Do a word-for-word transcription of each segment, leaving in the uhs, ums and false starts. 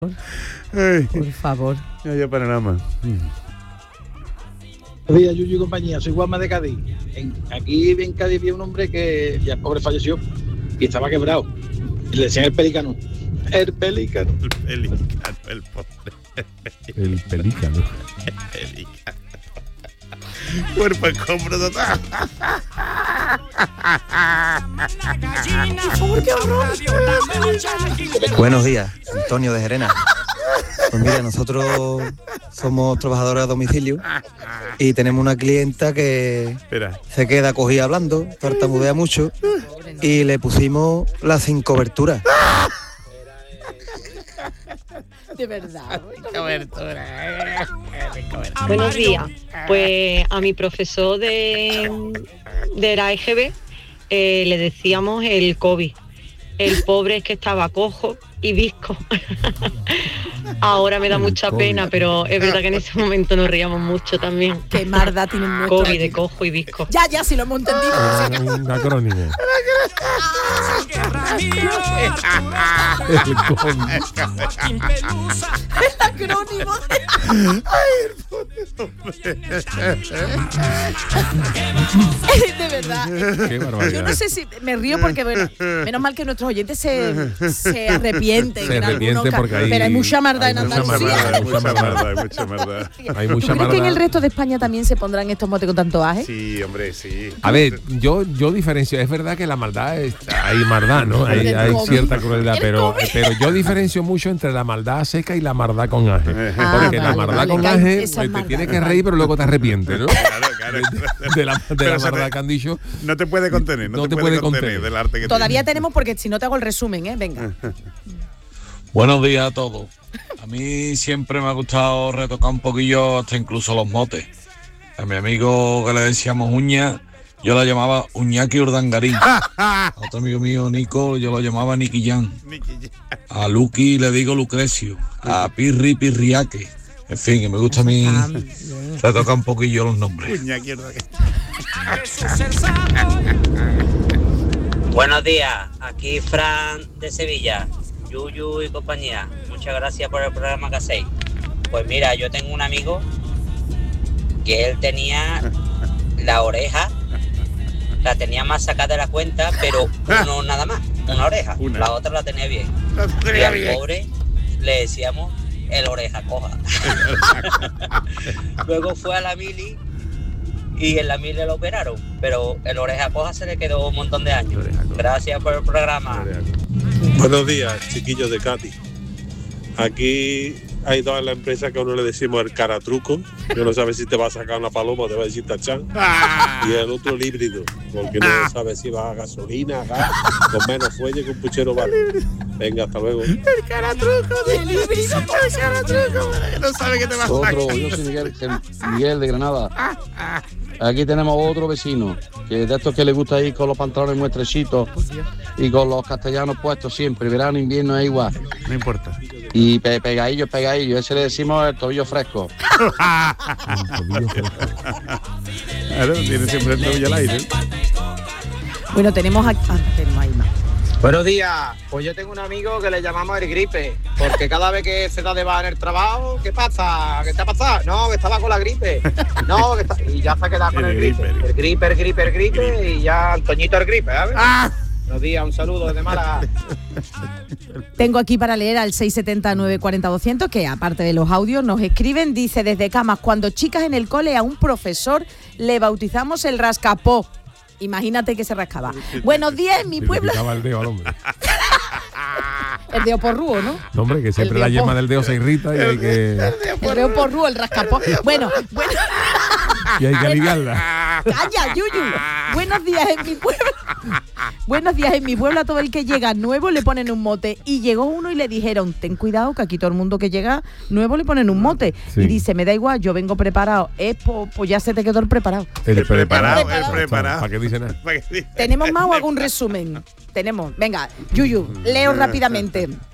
Ay, Por favor. no haya panorama. Buenos días, Yuyu y compañía. Soy Juanma de Cádiz. En, aquí en Cádiz había un hombre que ya el pobre falleció y estaba quebrado. Y le decían el pelicano. El pelicano. El pelicano, el pobre. El pelícano. El pelicano. Cuerpo en compro total. Buenos días, Antonio de Gerena. Pues mira, nosotros somos trabajadores a domicilio y tenemos una clienta que Espera. se queda cogida hablando, tartamudea mucho y le pusimos la sin cobertura. De verdad. Buenos días. Pues a mi profesor de, de la E G B eh, le decíamos el COVID. El pobre es que estaba cojo y visco. Ahora me da El mucha COVID. pena, pero es verdad que en ese momento nos reíamos mucho también. Qué marda tiene nuestro. COVID de cojo y visco. Ya, ya, si lo hemos entendido. Un acrónimo. El COVID. El acrónimo. De verdad. Qué Yo barbaridad. no sé si me río porque, bueno, menos mal que nuestros oyentes se, se arrepienten. Se en arrepienten algunos ca- porque hay- Pero hay mucha maldad hay en mucha Andalucía. maldad, Hay mucha maldad, hay mucha maldad. Hay ¿Tú mucha crees que en el maldad. resto de España también se pondrán estos motes con tanto aje? Sí, hombre, sí. A ver, yo, yo diferencio, es verdad que la maldad, es, hay maldad, ¿no? Hay, El hay COVID. cierta crueldad, El pero, COVID. pero yo diferencio mucho entre la maldad seca y la maldad con aje. Ah, Porque la vale, maldad vale, con que hay aje esas te maldades, tienes que vale. reír, pero luego te arrepientes, ¿no? Claro, claro. De la, de Pero la se te- maldad que han dicho. No te puede contener, no, te, puede contener, del arte que Todavía tiene. tenemos, porque si no te hago el resumen, ¿eh? Venga. Buenos días a todos. A mí siempre me ha gustado retocar un poquillo hasta incluso los motes. A mi amigo que le decíamos Uña, yo la llamaba Uñaki Urdangarín. A otro amigo mío, Nico, yo lo llamaba Niquillán. A Luqui le digo Lucrecio. A Pirri, Pirriaque. En fin, que me gusta a mí Ah, retocar un poquillo los nombres. Puña, quiero que- Buenos días, aquí Fran de Sevilla, Yuyu y compañía. Muchas gracias por el programa que hacéis. Pues mira, yo tengo un amigo que él tenía la oreja, la tenía más sacada de la cuenta, pero uno nada más, una oreja. Una. La otra la tenía bien. No te Y tenía al bien. pobre le decíamos el oreja coja. Luego fue a la mili y en la mili lo operaron, pero el oreja coja se le quedó un montón de años. Oreja coja. Gracias por el programa. Buenos días, chiquillos de Cádiz. Aquí hay dos en la empresa que a uno le decimos el caratruco, que no sabe si te va a sacar una paloma o te va a decir tachán, Ah, y el otro el híbrido, porque no sabe si va a gasolina, gas, con menos fuelle que un puchero bar. Venga, hasta luego. el caratruco del híbrido, el caratruco, que no sabe que te va a sacar. Otro, yo soy Miguel, Miguel de Granada. Aquí tenemos otro vecino, que de estos que le gusta ir con los pantalones muy estrechitos y con los castellanos puestos siempre, verano, invierno es igual. No importa. Y pe pegadillo, pegadillo, ese le decimos el tobillo fresco. Claro, tiene siempre el tobillo al aire. Bueno, tenemos aquí. Ah, tenemos ahí más. Buenos días, pues yo tengo un amigo que le llamamos el gripe, porque cada vez que se da de baja en el trabajo, ¿qué pasa? ¿Qué te ha pasado? No, que estaba con la gripe. No, que está... y ya se ha quedado con El el gripe. gripe, El gripe, el gripe, el gripe, y ya Antoñito el gripe, ¿sabes? ¡Ah! Buenos días, un saludo desde Málaga. Tengo aquí para leer al seis setenta, nueve cuarenta, doscientos, que aparte de los audios nos escriben, dice desde Camas, cuando chicas en el cole a un profesor le bautizamos el rascapó. Imagínate que se rascaba. Buenos días, en mi Se le pueblo. picaba el dedo al hombre. El dedo porrúo, ¿no? No, hombre, que siempre El la dedo yema por- del dedo se irrita y hay que, El dedo porrúo, el rascapó. Bueno, bueno. y hay que aliviarla. Calla, Yuyu. Buenos días en mi pueblo. Buenos días en mi pueblo, a todo el que llega nuevo le ponen un mote. Y llegó uno y le dijeron, ten cuidado que aquí todo el mundo que llega nuevo le ponen un mote. Sí. Y dice, me da igual, yo vengo preparado. Es po- pues ya se te quedó el preparado. El preparado, el preparado. ¿Para qué dice nada? ¿Para qué dice? ¿Tenemos más o hago un resumen? Tenemos. Venga, Yuyu, leo rápidamente.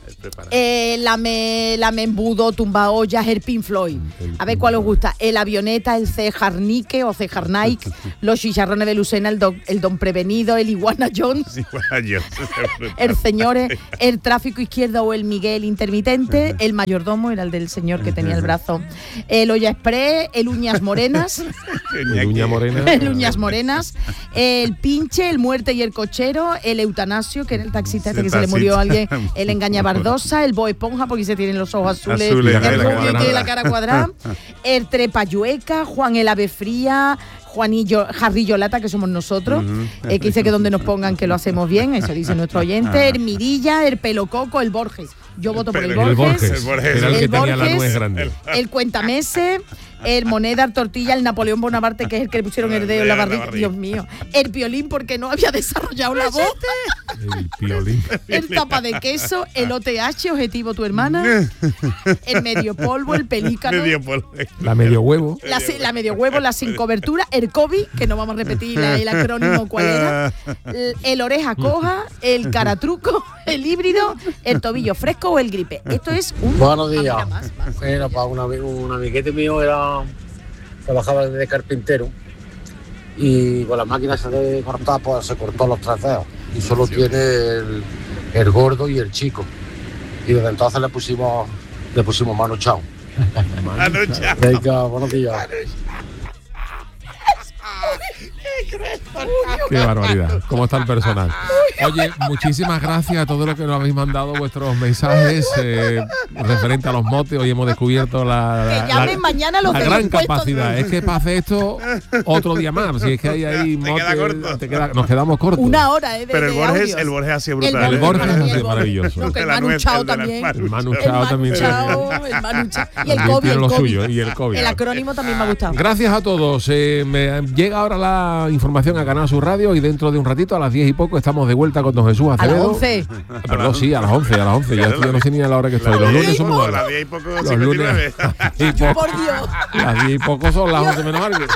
Eh, lame, lame embudo, tumba ollas, el Pink Floyd. A ver cuál os gusta. El avioneta, el cejarnique o cejarnike, los chicharrones de Lucena, el don, el don prevenido, el iguana Jones, el señores, el tráfico izquierdo o el Miguel intermitente, el mayordomo, era el del señor que tenía el brazo, el olla express, el uñas morenas, el uña morena, el uñas morenas, el pinche, el muerte y el cochero, el eutanasio, que era el taxista este que se le murió a alguien, el engañabardosa, el Bob Esponja porque se tienen los ojos azules, Azules, el la cara rubio tiene la cara cuadrada, el trepayueca, Juan el ave fría, Juanillo, Jarrillo Lata, que somos nosotros, uh-huh. eh, que dice que donde nos pongan que lo hacemos bien, eso dice nuestro oyente, el Mirilla, el Pelococo, el Borges. Yo voto por el Borges. El Borges, el Borges. Era el, el que Borges, tenía la nuez grande. El Cuentamese, el Moneda, el Tortilla, el Napoleón Bonaparte, que es el que le pusieron el dedo en la barriga. Dios mío. El Piolín, porque no había desarrollado la voz. El Piolín. El tapa de queso, el O T H, objetivo tu hermana. El medio polvo, el pelícano. Medio polvo. La medio huevo. La, la medio huevo, la sin cobertura. El COVID, que no vamos a repetir la, el acrónimo cuál era. El, el oreja coja, el caratruco, el híbrido, el tobillo fresco o el gripe. Esto es un... Buenos días. Más, más. Bueno, para un, un amiguete mío era trabajaba de carpintero y con la máquina esa de cortar pues se cortó los tres dedos y solo tiene el, el gordo y el chico y desde entonces le pusimos le pusimos Manu Chao. Manu Chao. Venga, buenos días. Qué barbaridad. ¿Cómo está el personal? Oye, muchísimas gracias a todos los que nos habéis mandado vuestros mensajes eh, referente a los motes. Hoy hemos descubierto la, la, que llamen la, mañana los la gran capacidad. De... Es que para hacer esto otro día más. Si es que hay ahí motes, queda corto. Te queda, nos quedamos cortos. Una hora, ¿eh? De, Pero el de Borges, audios. el Borges ha sido brutal. El Borges ha sido maravilloso. No, que el Manu Chao también. El Manu Chao también. El Manu Chao. Y el COVID. El COVID. Y el COVID. El acrónimo también me ha gustado. Gracias a todos. Eh, me llega ahora la información a Canal Sur Radio y dentro de un ratito, a las diez y poco, estamos de vuelta con don Jesús Acevedo. A las once. Perdón, sí, a las once, a las once. Ya yo no sé ni a la hora que estoy. Los lunes son nueve. A las diez y poco, los lunes. Y poco, por Dios. Las diez y poco son las once menos algo.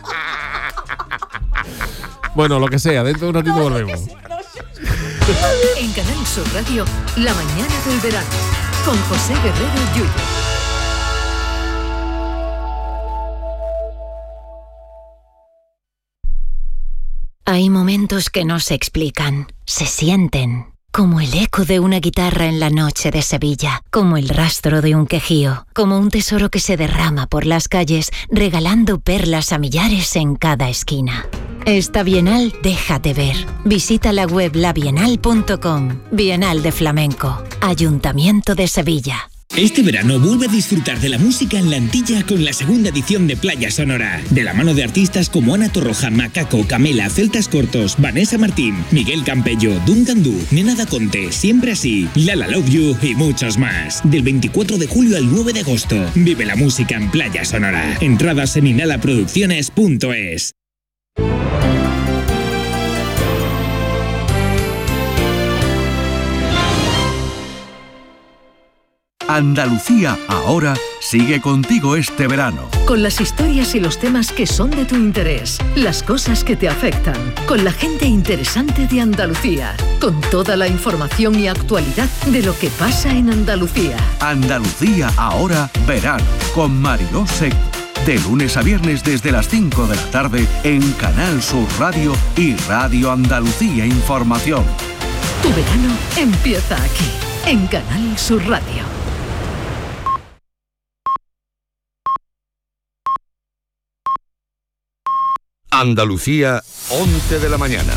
Bueno, lo que sea, dentro de un ratito volvemos. En Canal Sur Radio, la mañana del verano, con José Guerrero Yuyo. Hay momentos que no se explican, se sienten, como el eco de una guitarra en la noche de Sevilla, como el rastro de un quejío, como un tesoro que se derrama por las calles, regalando perlas a millares en cada esquina. Esta Bienal déjate ver. Visita la web la bienal punto com. Bienal de Flamenco, Ayuntamiento de Sevilla. Este verano vuelve a disfrutar de la música en la Antilla con la segunda edición de Playa Sonora. De la mano de artistas como Ana Torroja, Macaco, Camela, Celtas Cortos, Vanessa Martín, Miguel Campello, Duncan Du, Nena Da Conte, Siempre Así, Lala Love You y muchos más. Del veinticuatro de julio al nueve de agosto. Vive la música en Playa Sonora. Entradas en inhala producciones punto es. Andalucía ahora sigue contigo este verano. Con las historias y los temas que son de tu interés, las cosas que te afectan, con la gente interesante de Andalucía, con toda la información y actualidad de lo que pasa en Andalucía. Andalucía ahora verano, con Mariló Seco. De lunes a viernes desde las cinco de la tarde en Canal Sur Radio y Radio Andalucía Información. Tu verano empieza aquí, en Canal Sur Radio. Andalucía, once de la mañana.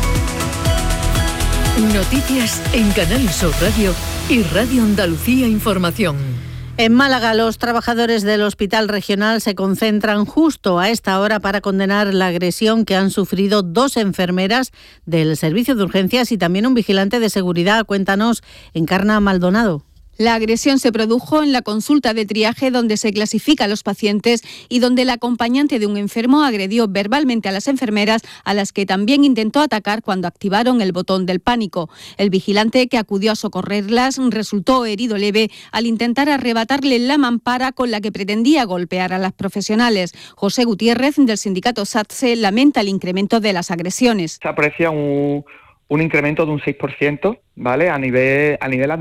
Noticias en Canal Sur Radio y Radio Andalucía Información. En Málaga, los trabajadores del Hospital Regional se concentran justo a esta hora para condenar la agresión que han sufrido dos enfermeras del servicio de urgencias y también un vigilante de seguridad. Cuéntanos, Encarna Maldonado. La agresión se produjo en la consulta de triaje donde se clasifica a los pacientes y donde el acompañante de un enfermo agredió verbalmente a las enfermeras, a las que también intentó atacar cuando activaron el botón del pánico. El vigilante que acudió a socorrerlas resultó herido leve al intentar arrebatarle la mampara con la que pretendía golpear a las profesionales. José Gutiérrez, del sindicato SATSE, lamenta el incremento de las agresiones. Se aprecia un, un incremento de un seis por ciento, ¿vale?, a nivel, a nivel andaluz.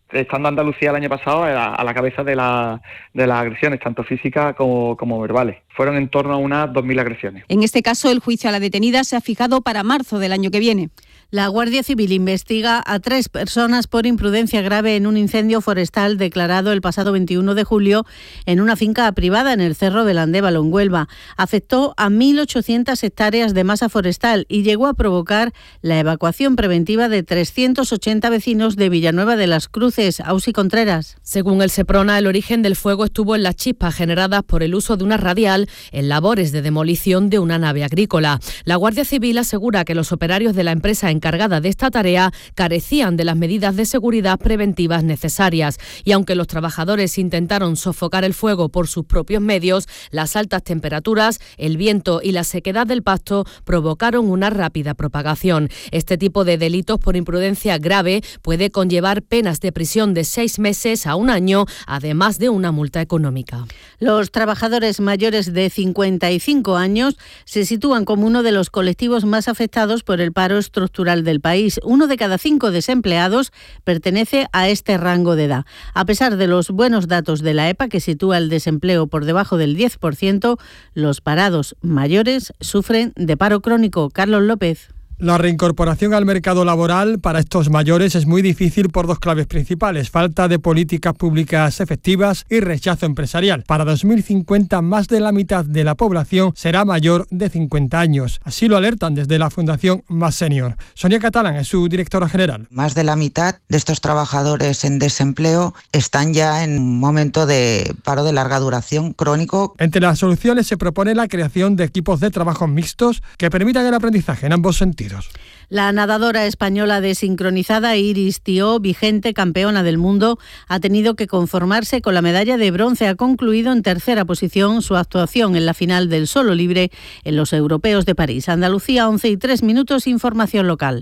estando Andalucía el año pasado a la, a la cabeza de, la, de las agresiones, tanto físicas como, como verbales. Fueron en torno a unas dos mil agresiones. En este caso, el juicio a la detenida se ha fijado para marzo del año que viene. La Guardia Civil investiga a tres personas por imprudencia grave en un incendio forestal declarado el pasado veintiuno de julio en una finca privada en el Cerro del Andévalo, en Huelva. Afectó a mil ochocientas hectáreas de masa forestal y llegó a provocar la evacuación preventiva de trescientos ochenta vecinos de Villanueva de las Cruces. Ausi Contreras. Según el Seprona, el origen del fuego estuvo en las chispas generadas por el uso de una radial en labores de demolición de una nave agrícola. La Guardia Civil asegura que los operarios de la empresa encargada de esta tarea carecían de las medidas de seguridad preventivas necesarias y aunque los trabajadores intentaron sofocar el fuego por sus propios medios, las altas temperaturas, el viento y la sequedad del pasto provocaron una rápida propagación. Este tipo de delitos por imprudencia grave puede conllevar penas de prisión de seis meses a un año, además de una multa económica. Los trabajadores mayores de cincuenta y cinco años se sitúan como uno de los colectivos más afectados por el paro estructural del país. Uno de cada cinco desempleados pertenece a este rango de edad. A pesar de los buenos datos de la E P A, que sitúa el desempleo por debajo del diez por ciento, los parados mayores sufren de paro crónico. Carlos López. La reincorporación al mercado laboral para estos mayores es muy difícil por dos claves principales: falta de políticas públicas efectivas y rechazo empresarial. Para dos mil cincuenta, más de la mitad de la población será mayor de cincuenta años. Así lo alertan desde la Fundación Más Senior. Sonia Catalán es su directora general. Más de la mitad de estos trabajadores en desempleo están ya en un momento de paro de larga duración crónico. Entre las soluciones se propone la creación de equipos de trabajo mixtos que permitan el aprendizaje en ambos sentidos. La nadadora española desincronizada Iris Tió, vigente campeona del mundo, ha tenido que conformarse con la medalla de bronce. Ha concluido en tercera posición su actuación en la final del solo libre en los Europeos de París. Andalucía, once y tres minutos, información local.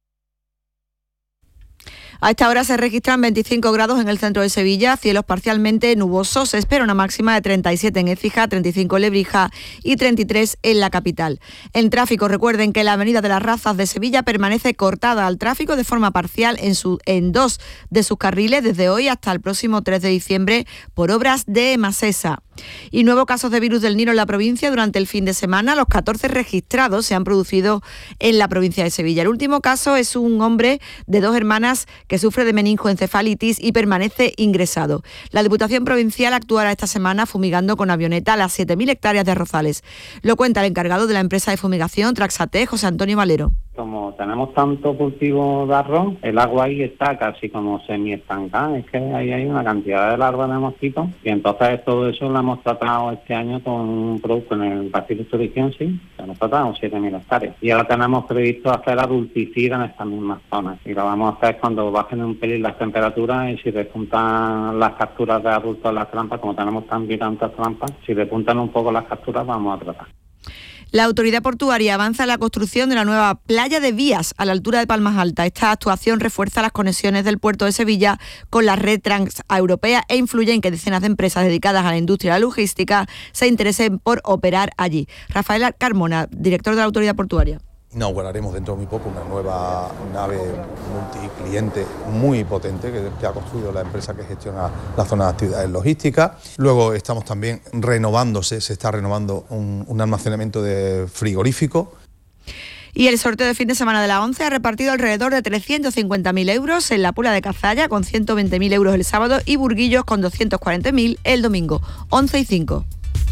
A esta hora se registran veinticinco grados en el centro de Sevilla, cielos parcialmente nubosos. Se espera una máxima de treinta y siete en Écija, treinta y cinco en Lebrija y treinta y tres en la capital. En tráfico, recuerden que la avenida de las Razas de Sevilla permanece cortada al tráfico de forma parcial en, su, en dos de sus carriles desde hoy hasta el próximo tres de diciembre por obras de Masesa. Y nuevos casos de virus del Nilo en la provincia durante el fin de semana. Los catorce registrados se han producido en la provincia de Sevilla. El último caso es un hombre de dos hermanas que sufre de meningoencefalitis y permanece ingresado. La Diputación Provincial actuará esta semana fumigando con avioneta las siete mil hectáreas de arrozales. Lo cuenta el encargado de la empresa de fumigación Traxate, José Antonio Valero. Como tenemos tanto cultivo de arroz, el agua ahí está casi como semi-estancada. Es que ahí hay una cantidad de larvas de mosquitos y entonces todo eso lo hemos tratado este año con un producto en el Bacillus thuringiensis, que hemos tratado siete mil hectáreas. Y ahora tenemos previsto hacer adulticida en estas mismas zonas. Y lo vamos a hacer cuando bajen un pelín las temperaturas y si repuntan las capturas de adultos en las trampas, como tenemos tan tantas trampas, si repuntan un poco las capturas vamos a tratar. La autoridad portuaria avanza en la construcción de la nueva playa de Vías a la altura de Palmas Altas. Esta actuación refuerza las conexiones del puerto de Sevilla con la red transeuropea e influye en que decenas de empresas dedicadas a la industria y la logística se interesen por operar allí. Rafael Carmona, director de la autoridad portuaria. Inauguraremos dentro de muy poco una nueva nave multicliente muy potente que, que ha construido la empresa que gestiona la zona de actividades logísticas. Luego estamos también renovándose, se está renovando un, un almacenamiento de frigorífico. Y el sorteo de fin de semana de la ONCE ha repartido alrededor de trescientos cincuenta mil euros en la Puebla de Cazalla, con ciento veinte mil euros el sábado, y Burguillos con doscientos cuarenta mil el domingo. once y cinco.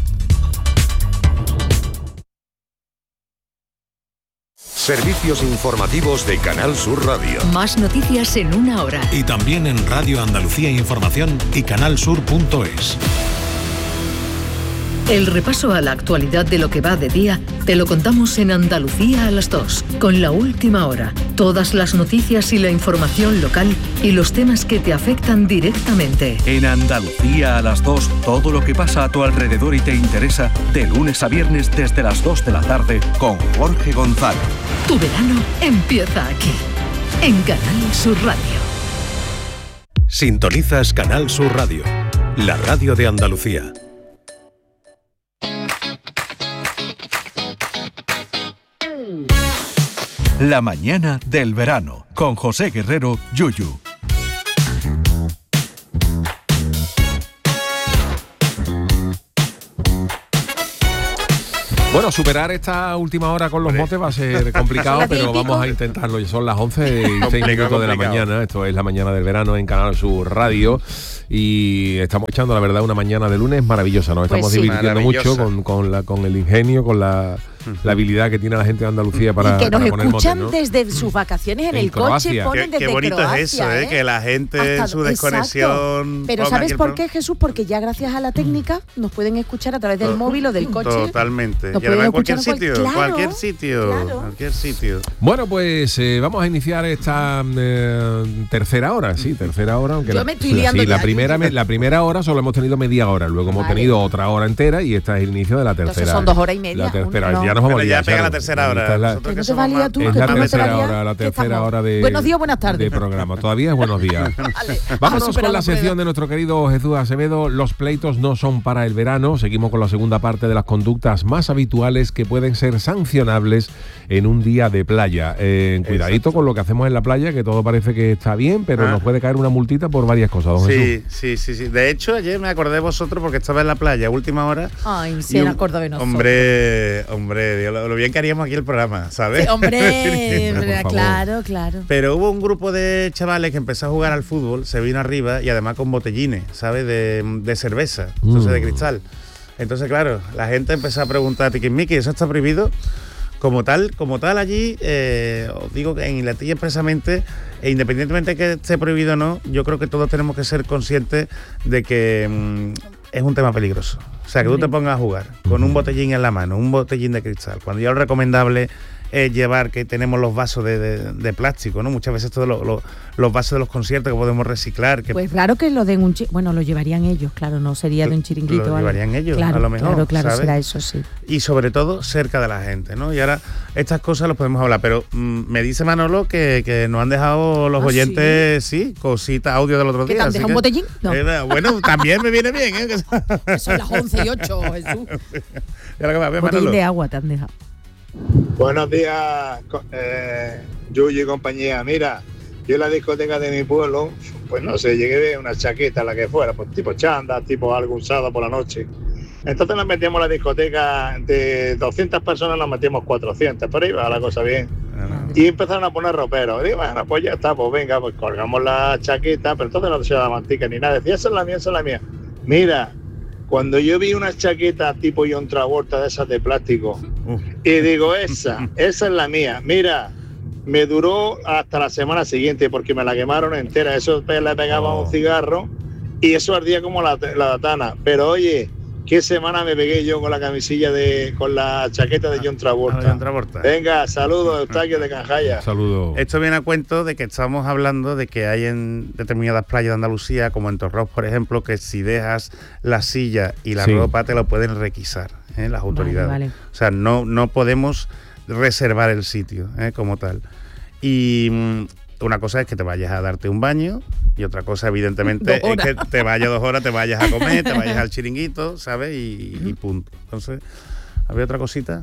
Servicios informativos de Canal Sur Radio. Más noticias en una hora. Y también en Radio Andalucía Información y canalsur punto es. El repaso a la actualidad de lo que va de día te lo contamos en Andalucía a las dos, con La Última Hora. Todas las noticias y la información local y los temas que te afectan directamente. En Andalucía a las dos, todo lo que pasa a tu alrededor y te interesa, de lunes a viernes desde las dos de la tarde con Jorge González. Tu verano empieza aquí, en Canal Sur Radio. Sintonizas Canal Sur Radio, la radio de Andalucía. La mañana del verano, con José Guerrero, Yuyu. Bueno, superar esta última hora con los motes va a ser complicado, pero vamos a intentarlo. Son las once y seis minutos de la mañana. Esto es la mañana del verano en Canal Sur Radio. Y estamos echando, la verdad, una mañana de lunes maravillosa. Nos estamos pues sí, divirtiendo mucho con, con, la, con el ingenio, con la, la habilidad que tiene la gente de Andalucía para, y que nos para poner escuchan motes, ¿no? desde sus vacaciones en, en el Croacia. coche, ponen qué, desde qué bonito Croacia, es eso, ¿eh? Que la gente hasta, en su desconexión. Exacto. Pero ¿sabes por qué, Jesús? Porque ya gracias a la técnica nos pueden escuchar a través del móvil o del coche. Totalmente. Y además en cualquier sitio, cual, claro, cualquier sitio, claro. cualquier sitio. Bueno, pues eh, vamos a iniciar esta eh, tercera hora, sí, tercera hora. Aunque Yo la, me estoy liando sí, ya, la primera, me, la primera hora solo hemos tenido media hora, luego hemos vale. tenido otra hora entera y esta es el inicio de la tercera. Entonces son dos horas y media. La tercera, no. ya nos vamos a ya pega la tercera hora. La, que no te valía tú, es que la tú no te tercera valía, hora, la tercera hora de buenos días, buenas tardes. De programa. Todavía es buenos días. Vale. Vámonos con la, la sección de nuestro querido Jesús Acevedo. Los pleitos no son para el verano. Seguimos con la segunda parte de las conductas más habituales que pueden ser sancionables en un día de playa. Eh, cuidadito Exacto. con lo que hacemos en la playa, que todo parece que está bien, pero ah. nos puede caer una multita por varias cosas, don sí, Jesús. Sí, sí, sí. De hecho, ayer me acordé de vosotros porque estaba en la playa a última hora. Ay, se me acordó de nosotros. Hombre, hombre, Dios, lo, lo bien que haríamos aquí el programa, ¿sabes? Sí, hombre, hombre claro, claro. Pero hubo un grupo de chavales que empezó a jugar al fútbol, se vino arriba y además con botellines, ¿sabes? De, de cerveza, mm. entonces de cristal. Entonces, claro, la gente empezó a preguntar, Tiquismiqui, ¿eso está prohibido? Como tal, como tal allí, eh, os digo que en Inglaterra expresamente, e independientemente de que esté prohibido o no, yo creo que todos tenemos que ser conscientes de que mmm, es un tema peligroso. O sea, que tú te pongas a jugar con un botellín en la mano, un botellín de cristal, cuando ya lo recomendable es llevar, que tenemos los vasos de, de, de plástico, ¿no? Muchas veces todos lo, lo, los vasos de los conciertos que podemos reciclar. Que pues claro que lo den un chi bueno, lo llevarían ellos, claro, no sería de un chiringuito. Lo llevarían ellos, claro, a lo mejor. Claro, claro, ¿sabes? será eso, sí. Y sobre todo cerca de la gente, ¿no? Y ahora estas cosas las podemos hablar, pero mmm, me dice Manolo que, que nos han dejado los ah, oyentes, sí, sí cositas, audio del otro día. ¿Que te han dejado un botellín? No. Eh, bueno, también me viene bien, ¿eh? Son las once y ocho, Jesús. Ya lo que va, botellín Manolo. De agua te han dejado. Buenos días, eh, Yuyi y compañía. Mira, yo en la discoteca de mi pueblo, pues no sé, llegué a ver una chaqueta, la que fuera, pues tipo chanda, tipo algo usado por la noche. Entonces nos metíamos en la discoteca, de doscientas personas nos metíamos cuatrocientas, pero iba la cosa bien. Y empezaron a poner roperos. Digo, bueno, pues ya está, pues venga, pues colgamos la chaqueta, pero entonces no se daba mantica ni nada. Decía, esa es la mía, esa es la mía. Mira, cuando yo vi una chaqueta tipo John Travolta de esas de plástico, uh. y digo, esa, esa es la mía. Mira, me duró hasta la semana siguiente porque me la quemaron entera. Eso le pegaba oh. un cigarro y eso ardía como la, la datana. Pero oye, qué semana me pegué yo con la camisilla de, con la chaqueta de John Travolta. John Travolta. Venga, saludos, Eustaquio de Canjaya. Saludos. Esto viene a cuento de que estamos hablando de que hay en determinadas playas de Andalucía, como en Torros, por ejemplo, que si dejas la silla y la sí. ropa te lo pueden requisar, ¿eh? Las autoridades. Vale, vale. O sea, no, no podemos reservar el sitio, ¿eh? Como tal. Y mmm, una cosa es que te vayas a darte un baño y otra cosa, evidentemente, es que te vayas dos horas, te vayas a comer, te vayas al chiringuito, ¿sabes? Y, y punto. Entonces, ¿había otra cosita?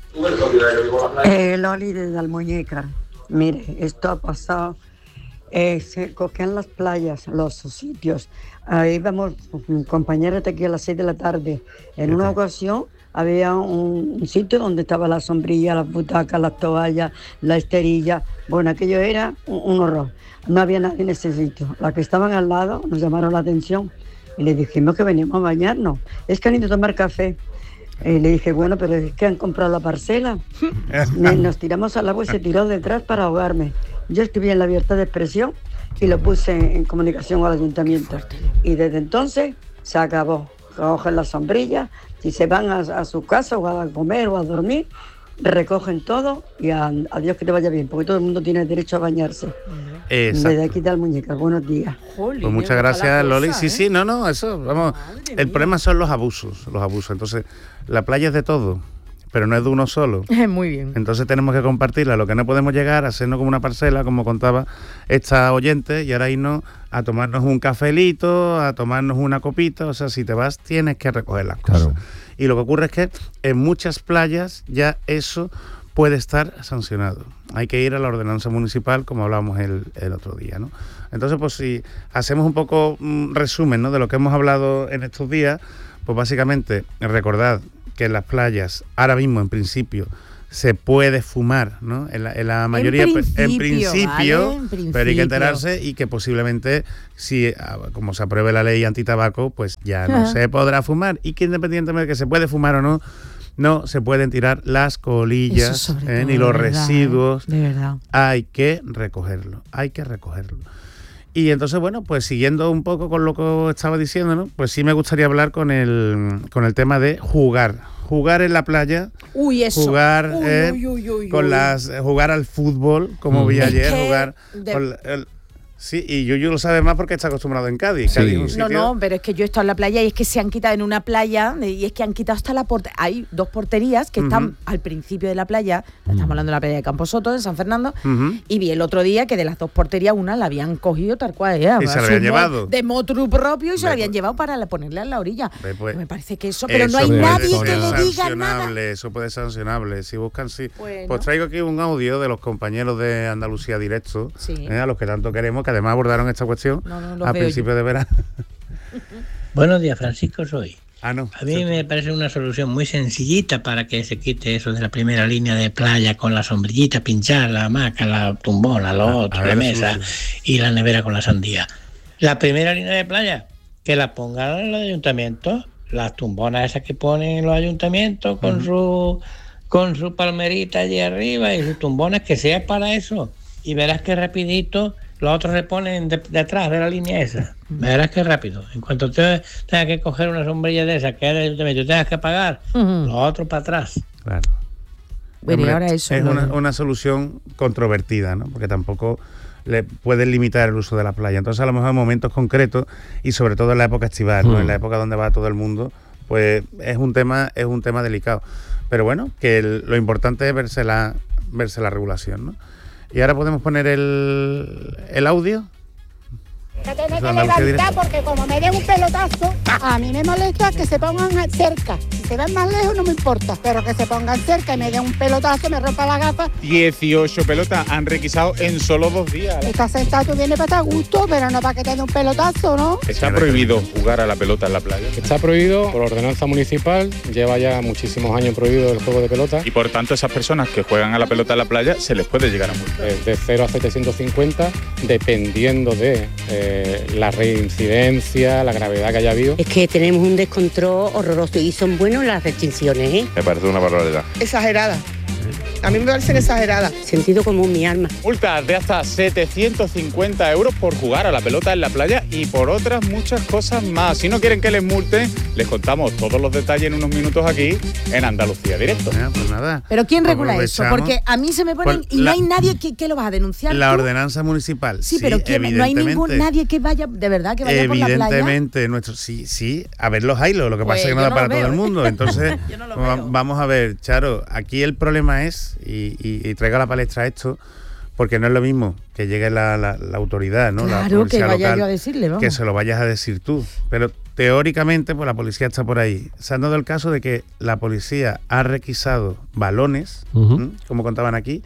Eh, Loli desde Almuñécar. Mire, esto ha pasado. Eh, se cogían las playas, los sitios. Ahí vamos, compañeros de aquí a las seis de la tarde. En una ocasión había un, un sitio donde estaba la sombrilla, las butacas, las toallas, la esterilla. Bueno, aquello era un, un horror. No había nadie en ese sitio. Las que estaban al lado nos llamaron la atención y les dijimos que veníamos a bañarnos. Es que han ido a tomar café. Y le dije, bueno, pero es que han comprado la parcela. Nos tiramos al agua y se tiró detrás para ahogarme. Yo estuve en la libertad de expresión y lo puse en comunicación al ayuntamiento. Y desde entonces se acabó. Cogen la sombrilla, si se van a, a su casa o a comer o a dormir, recogen todo y a, a Dios que te vaya bien, porque todo el mundo tiene derecho a bañarse. Exacto. Desde aquí de Almuñécar, buenos días. Pues muchas gracias, Loli. Cosa, sí, ¿eh? sí, no, no, eso, vamos. Madre el mía. Problema son los abusos, los abusos. Entonces, la playa es de todo, pero no es de uno solo. Muy bien. Entonces tenemos que compartirla. Lo que no podemos llegar a hacernos como una parcela, como contaba esta oyente, y ahora irnos a tomarnos un cafelito, a tomarnos una copita. O sea, si te vas, tienes que recoger las cosas. Claro. Y lo que ocurre es que en muchas playas ya eso puede estar sancionado. Hay que ir a la ordenanza municipal, como hablábamos el, el otro día, ¿no? Entonces, pues si hacemos un poco un resumen, ¿no?, de lo que hemos hablado en estos días, pues básicamente recordad que en las playas, ahora mismo en principio, se puede fumar, ¿no? En la, en la mayoría, en principio, en principio, ¿vale? En principio, pero hay que enterarse y que posiblemente, si como se apruebe la ley antitabaco, pues ya no se podrá fumar, y que independientemente de que se puede fumar o no, no se pueden tirar las colillas, eh, ni los verdad, residuos. De verdad. Hay que recogerlo, hay que recogerlo. Y entonces, bueno, pues siguiendo un poco con lo que estaba diciendo, ¿no? Pues sí me gustaría hablar con el, con el tema de jugar. Jugar en la playa, uy, eso. jugar uy, eh, uy, uy, uy, con uy. las jugar al fútbol, como mm. vi ayer, es que jugar de... con el, sí, y Yuyu lo sabe más porque está acostumbrado en Cádiz. Sí. Cádiz es un sitio... No, no, pero es que yo he estado en la playa y es que se han quitado en una playa y es que han quitado hasta la portería. Hay dos porterías que uh-huh. están al principio de la playa. Uh-huh. Estamos hablando de la playa de Camposoto, en San Fernando. Uh-huh. Y vi el otro día que de las dos porterías una la habían cogido tal cual. ¿eh? Y se la habían llevado. De motu propio y se la habían pues. llevado para ponerle a la orilla. Pues. Me parece que eso, pero eso no hay nadie que le diga nada. Eso puede ser sancionable. Si buscan, sí. Bueno. Pues traigo aquí un audio de los compañeros de Andalucía Directo, sí. eh, a los que tanto queremos, que además abordaron esta cuestión no, no, a principios de verano. Buenos días, Francisco soy. Ah, no. A mí me parece una solución muy sencillita para que se quite eso de la primera línea de playa con la sombrillita, pinchar la hamaca, la tumbona, lo otro, la mesa y la nevera con la sandía. La primera línea de playa, que la pongan en los ayuntamientos, las tumbonas esas que ponen en los ayuntamientos con uh-huh. su con su palmerita allí arriba y sus tumbonas, que sea para eso. Y verás que rapidito los otros se ponen de, detrás de la línea esa. Verás que rápido. En cuanto te tengas que coger una sombrilla de esa que es del ayuntamiento y tengas que pagar, uh-huh. los otros para atrás. Claro. Bueno, Hombre, ahora eso es no... una, una solución controvertida, ¿no? Porque tampoco le puedes limitar el uso de la playa. Entonces, a lo mejor en momentos concretos y sobre todo en la época estival, ¿no? Uh-huh. En la época donde va todo el mundo, pues es un tema, es un tema delicado. Pero bueno, que el, lo importante es verse la, verse la regulación, ¿no? Y ahora podemos poner el, el audio. Me tiene que levantar porque como me den un pelotazo, a mí me molesta que se pongan cerca. Si se ven más lejos no me importa, pero que se pongan cerca y me den un pelotazo, me rompa la gafa. dieciocho pelotas han requisado en solo dos días. Estás sentado, tú vienes para estar a gusto, pero no para que te dé un pelotazo, ¿no? Está prohibido jugar a la pelota en la playa. Está prohibido por ordenanza municipal, lleva ya muchísimos años prohibido el juego de pelota. Y por tanto esas personas que juegan a la pelota en la playa se les puede llegar a multar. De cero a setecientos cincuenta, dependiendo de... Eh, la reincidencia, la gravedad que haya habido. Es que tenemos un descontrol horroroso y son buenas las restricciones, ¿eh? Me parece una barbaridad. Exagerada. A mí me parecen exageradas. Sentido común, mi alma. Multas de hasta setecientos cincuenta euros por jugar a la pelota en la playa y por otras muchas cosas más. Si no quieren que les multen, les contamos todos los detalles en unos minutos aquí en Andalucía Directo. Ah, pues nada. ¿Pero quién regula eso? Porque a mí se me ponen pues y la, no hay nadie que, que lo va a denunciar. La ¿tú? ordenanza municipal. Sí, sí, pero ¿quién? No hay ningún nadie que vaya, de verdad, que vaya por la playa. Evidentemente, nuestro, sí, sí, a ver los hilos, lo que pues pasa es que no da no para todo el mundo. Entonces, no vamos a ver, Charo, aquí el problema es, y, y, y traiga a la palestra esto, porque no es lo mismo que llegue la, la, la autoridad, ¿no? Claro, la que vaya local, yo a decirle, vamos. Que se lo vayas a decir tú. Pero teóricamente, pues la policía está por ahí. Se han dado el caso de que la policía ha requisado balones, uh-huh. ¿m? como contaban aquí,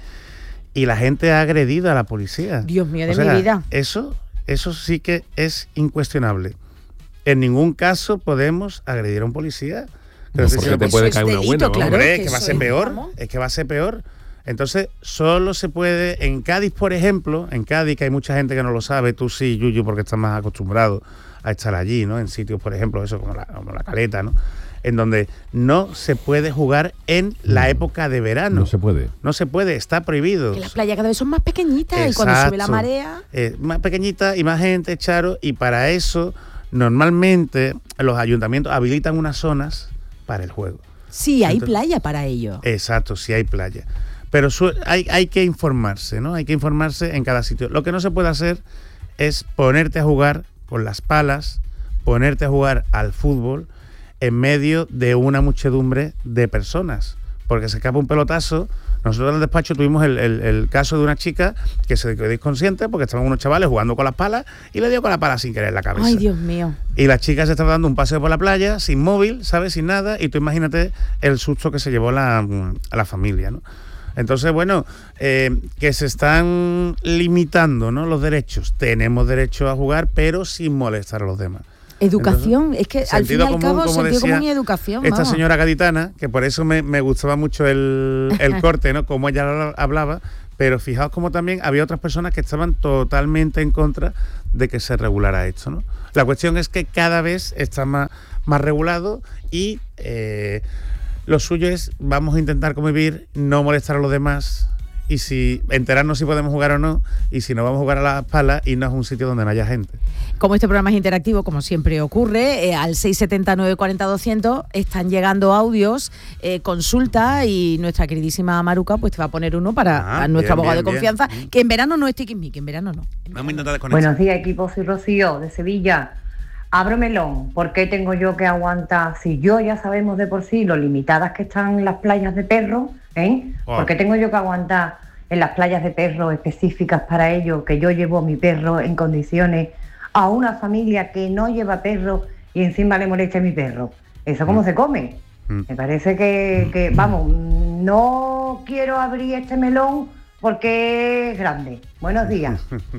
y la gente ha agredido a la policía. Dios mío, de o sea, mi vida. Eso, eso sí que es incuestionable. En ningún caso podemos agredir a un policía. No, porque te, te puede caer una buena, claro, hombre, que, que va a ser peor, ¿vamos? Es que va a ser peor. Entonces, solo se puede, en Cádiz, por ejemplo, en Cádiz, que hay mucha gente que no lo sabe, tú sí, Yuyu, porque estás más acostumbrado a estar allí, ¿no? En sitios, por ejemplo, eso como la, como la Caleta, ¿no? En donde no se puede jugar en la época de verano. No se puede. No se puede, está prohibido. Que las playas cada vez son más pequeñitas. Exacto. Y cuando sube la marea... Eh, más pequeñita y más gente, Charo, y para eso, normalmente, los ayuntamientos habilitan unas zonas para el juego. Sí, hay Entonces, playa para ello. Exacto, sí hay playa. Pero su, hay, hay que informarse, ¿no? Hay que informarse en cada sitio. Lo que no se puede hacer es ponerte a jugar con las palas, ponerte a jugar al fútbol en medio de una muchedumbre de personas. Porque se escapa un pelotazo. Nosotros en el despacho tuvimos el, el, el caso de una chica que se quedó inconsciente porque estaban unos chavales jugando con las palas y le dio con la pala sin querer en la cabeza. Ay, Dios mío. Y la chica se estaba dando un paseo por la playa, sin móvil, ¿sabes? Sin nada. Y tú imagínate el susto que se llevó la, a la familia, ¿no? Entonces, bueno, eh, que se están limitando, ¿no? Los derechos. Tenemos derecho a jugar, pero sin molestar a los demás. Educación, Entonces, es que al fin y al cabo sentido común y educación. Esta vamos. señora gaditana, que por eso me, me gustaba mucho el, el corte, ¿no? Como ella hablaba, pero fijaos como también había otras personas que estaban totalmente en contra de que se regulara esto, ¿no? La cuestión es que cada vez está más, más regulado y eh, lo suyo es, vamos a intentar convivir, no molestar a los demás, y si enterarnos si podemos jugar o no, y si no vamos a jugar a las palas, irnos a un sitio donde no haya gente. Como este programa es interactivo, como siempre ocurre, eh, al seis siete nueve cuatro cero doscientos están llegando audios, eh, consulta, y nuestra queridísima Maruca pues te va a poner uno para Ah, a nuestro bien, abogado bien, de confianza, bien. que en verano no es tiquismiqui, en verano no. Vamos a intentar desconectar. Buenos días, equipo, soy Rocío, de Sevilla. Abro melón, ¿por qué tengo yo que aguantar? Si yo ya sabemos de por sí lo limitadas que están las playas de perros, ¿eh? Oh. ¿Por qué tengo yo que aguantar en las playas de perros específicas para ello, que yo llevo a mi perro en condiciones, a una familia que no lleva perro y encima le molesta a mi perro? ¿Eso cómo Mm. se come? Mm. Me parece que, que, vamos, no quiero abrir este melón porque es grande. Buenos días.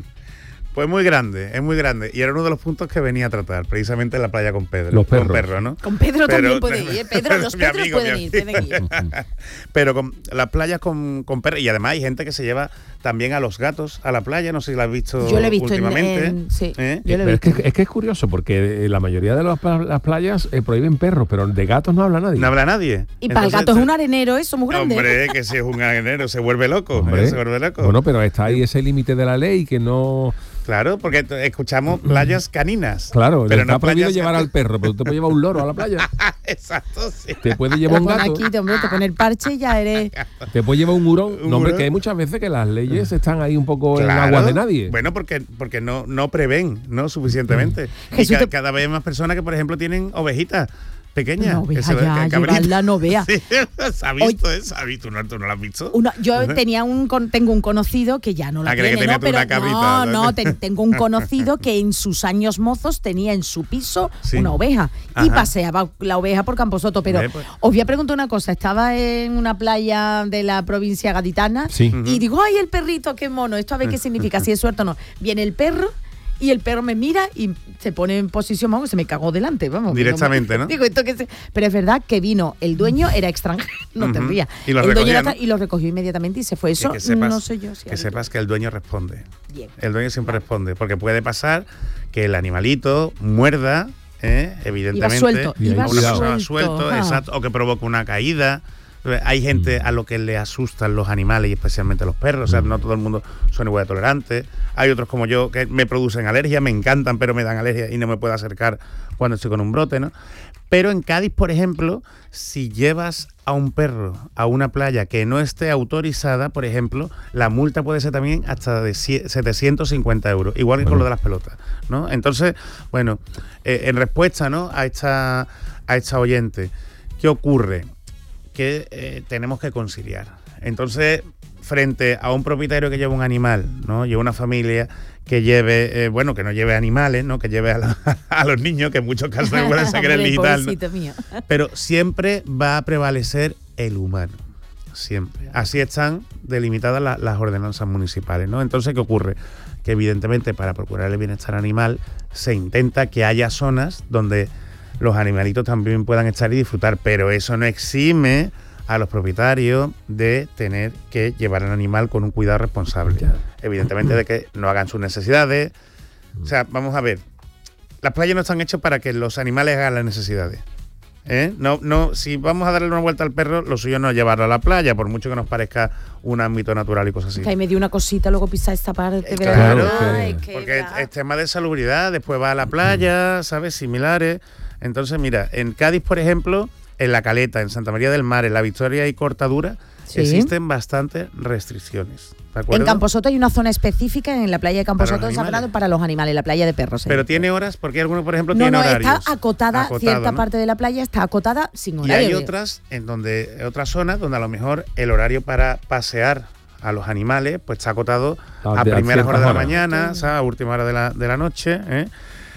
Pues muy grande, es muy grande. Y era uno de los puntos que venía a tratar, precisamente en la playa con Pedro. Los perros. Con Pedro, ¿no? Con Pedro Pero- también puede ir, ¿eh? Pedro, los Mi Pedros amigo, pueden mi ir, pueden ir. Pero con las playas con, con perros. Y además hay gente que se lleva también a los gatos a la playa. No sé si la has visto Yo lo he visto en- últimamente. en- sí, ¿Eh? yo lo he Pero es visto. que, es que es curioso, porque la mayoría de las, las playas eh, prohíben perros, pero de gatos no habla nadie. No habla nadie. Y para el gato es un arenero, eso muy grande. Hombre, que si es un arenero se vuelve loco. Hombre. Se vuelve loco. Bueno, pero está ahí ese límite de la ley que no... Claro, porque t- escuchamos playas caninas. Claro, pero está no prohibido playas llevar al perro, pero tú te puedes llevar un loro a la playa. Exacto, sí. Te puede Te llevar lo un pon gato. aquí, te, hombre, te pone el parche y ya eres... Te puede llevar un hurón. Un No, hombre, hurón. que hay muchas veces que las leyes están ahí un poco en Claro. aguas de nadie. Bueno, porque, porque no, no prevén, ¿no? Suficientemente. Y Jesús, ca- te- cada vez hay más personas que, por ejemplo, tienen ovejitas pequeñas. Una oveja Eso, ya, que- cabritas. llevarla no vea. Sí, ¿se ha visto eso? ¿Has visto? ¿Tú no, tú no lo has visto? Una- yo tenía un con- tengo un conocido que ya no la Ah, creía que tiene, ¿no? tenía tú una Pero cabrita, no, ¿no? no, te- tengo un conocido que en sus años mozos tenía en su piso Sí. una oveja y Ajá. paseaba la oveja por Camposoto. Pero Hombre, pues. os voy a preguntar una cosa. Estaba en una playa de la provincia gaditana Sí. y digo, ay, el perrito, qué mono. Esto a ver qué significa, si es suerte o no. Viene el perro y el perro me mira y se pone en posición, vamos, se me cagó delante, vamos. Directamente, ¿no? Digo, esto que se- Pero es verdad que vino, el dueño era extranjero, no te Ujú. rías. Y lo el dueño recogía, era ¿no? tra- y lo recogió inmediatamente y se fue. Y Eso que sepas, no sé yo si que ha sepas que el dueño responde. Bien. El dueño siempre responde, porque puede pasar que el animalito muerda, ¿eh? evidentemente, suelto, a iba una persona suelto, suelto, ah. exacto, o que provoca una caída. Hay gente a lo que le asustan los animales y especialmente los perros, o sea, no todo el mundo son igual de tolerantes. Hay otros como yo que me producen alergia, me encantan, pero me dan alergia y no me puedo acercar cuando estoy con un brote, ¿no? Pero en Cádiz, por ejemplo, si llevas a un perro a una playa que no esté autorizada, por ejemplo, la multa puede ser también hasta de sie- setecientos cincuenta euros, igual que con lo de las pelotas, ¿no? Entonces, bueno, eh, en respuesta, ¿no?, a esta, a esta oyente, ¿qué ocurre? Que eh, tenemos que conciliar. Entonces, frente a un propietario que lleva un animal, ¿no?, y una familia que lleve, eh, bueno, que no lleve animales, ¿no?, que lleve a, la- a los niños, que en muchos casos pueden ser el Hombre, digital, ¿no? pobrecito mío. Pero siempre va a prevalecer el humano. Siempre. Así están delimitadas la- las ordenanzas municipales, ¿no? Entonces, ¿qué ocurre? Que evidentemente para procurar el bienestar animal se intenta que haya zonas donde los animalitos también puedan estar y disfrutar, pero eso no exime a los propietarios de tener que llevar al animal con un cuidado responsable. Evidentemente de que no hagan sus necesidades. O sea, vamos a ver, las playas no están hechas para que los animales hagan las necesidades. ¿Eh? No, no, si vamos a darle una vuelta al perro, lo suyo no es llevarlo a la playa, por mucho que nos parezca un ámbito natural y cosas así. Que ahí me dio una cosita, luego pisa esta parte. Eh, ¿verdad? claro, Ay, que porque va. es tema de salubridad, después va a la playa, ¿sabes? Similares. Entonces, mira, en Cádiz, por ejemplo, en La Caleta, en Santa María del Mar, en La Victoria y Cortadura, Sí. existen bastantes restricciones. ¿De acuerdo? En Camposoto hay una zona específica, en la playa de Camposoto, Para los en San Fernando, animales. para los animales, la playa de perros. ¿eh? Pero tiene horas, porque hay algunos, por ejemplo, no, tienen no, horarios. está acotada, Acotado, cierta ¿no? parte de la playa está acotada sin Y horario. hay otras en donde otras zonas donde a lo mejor el horario para pasear a los animales pues está acotado Ah, a de- a primeras ciertas horas de la horas. mañana, ¿sabes? A última hora de la, de la noche, ¿eh?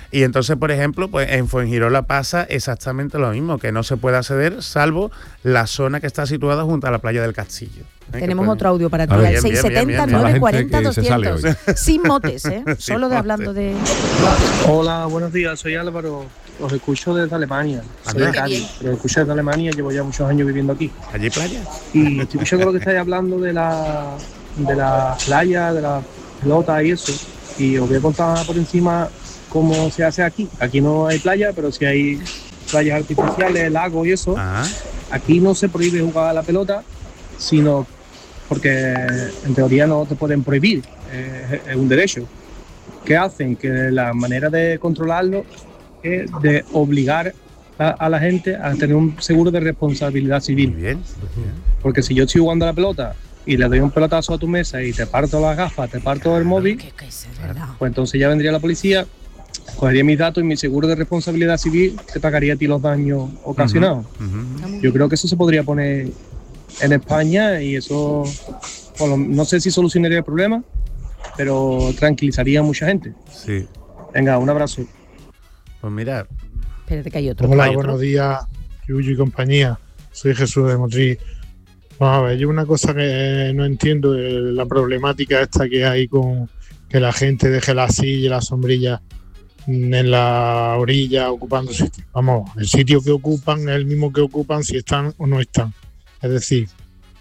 Y entonces, por ejemplo, pues en Fuengirola pasa exactamente lo mismo, que no se puede acceder salvo la zona que está situada junto a la playa del Castillo. ¿eh? Tenemos Pues, otro audio para ti, a ver, al bien, seis bien, bien, setenta, bien, bien. nueve cuarenta, La gente que se sale doscientos. hoy. Sin motes, ¿eh? Sin Solo de motes. hablando de... Hola, buenos días, soy Álvaro, os escucho desde Alemania, soy de Anda. Cádiz, pero os escucho desde Alemania, llevo ya muchos años viviendo aquí. ¿Allí hay playa? Y estoy escuchando lo que estáis hablando de la, de la playa, de la pelota y eso, y os voy a contar por encima cómo se hace aquí. Aquí no hay playa, pero sí hay playas artificiales, lagos y eso. Aquí no se prohíbe jugar a la pelota, sino porque en teoría no te pueden prohibir, es, es un derecho. ¿Qué hacen? Que la manera de controlarlo es de obligar a, a la gente a tener un seguro de responsabilidad civil. Muy bien. Porque si yo estoy jugando a la pelota y le doy un pelotazo a tu mesa y te parto las gafas, te parto el móvil, pues entonces ya vendría la policía, cogería mis datos y mi seguro de responsabilidad civil te pagaría a ti los daños ocasionados. Yo creo que eso se podría poner en España y eso, bueno, no sé si solucionaría el problema, pero tranquilizaría a mucha gente. Sí. Venga, un abrazo. Pues mira. Espérate que hay otro. Hola, ¿Hay otro? buenos días, Yuyu y compañía. Soy Jesús de Motril. Vamos a ver, yo una cosa que no entiendo es la problemática esta que hay con que la gente deje la silla y la sombrilla en la orilla ocupando sitio. Vamos, el sitio que ocupan es el mismo que ocupan si están o no están. Es decir,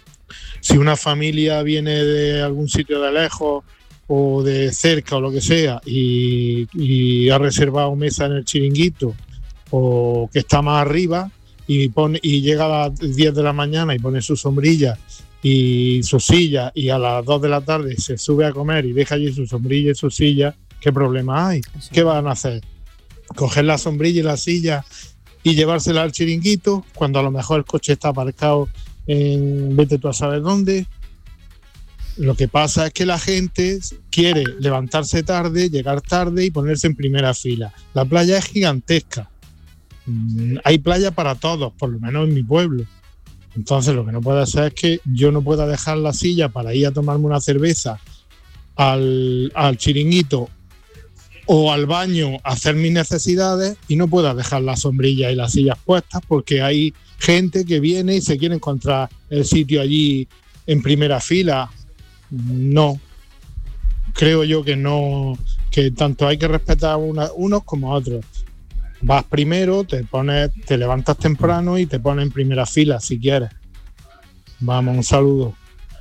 si una familia viene de algún sitio de lejos o de cerca o lo que sea y, y ha reservado mesa en el chiringuito o que está más arriba y pone y llega a las diez de la mañana y pone su sombrilla y su silla y a las dos de la tarde se sube a comer y deja allí su sombrilla y su silla, ¿qué problema hay? Eso. ¿Qué van a hacer? ¿Coger la sombrilla y la silla y llevársela al chiringuito cuando a lo mejor el coche está aparcado en vete tú a saber dónde? Lo que pasa es que la gente quiere levantarse tarde, llegar tarde y ponerse en primera fila. La playa es gigantesca. Hay playa para todos, por lo menos en mi pueblo. Entonces lo que no puede ser es que yo no pueda dejar la silla para ir a tomarme una cerveza al, al chiringuito o al baño a hacer mis necesidades y no pueda dejar la sombrilla y las sillas puestas porque hay gente que viene y se quiere encontrar el sitio allí en primera fila. No, creo yo que no, que tanto hay que respetar a una, unos como a otros. Vas primero, te pones, te levantas temprano y te pones en primera fila si quieres. Vamos, un saludo.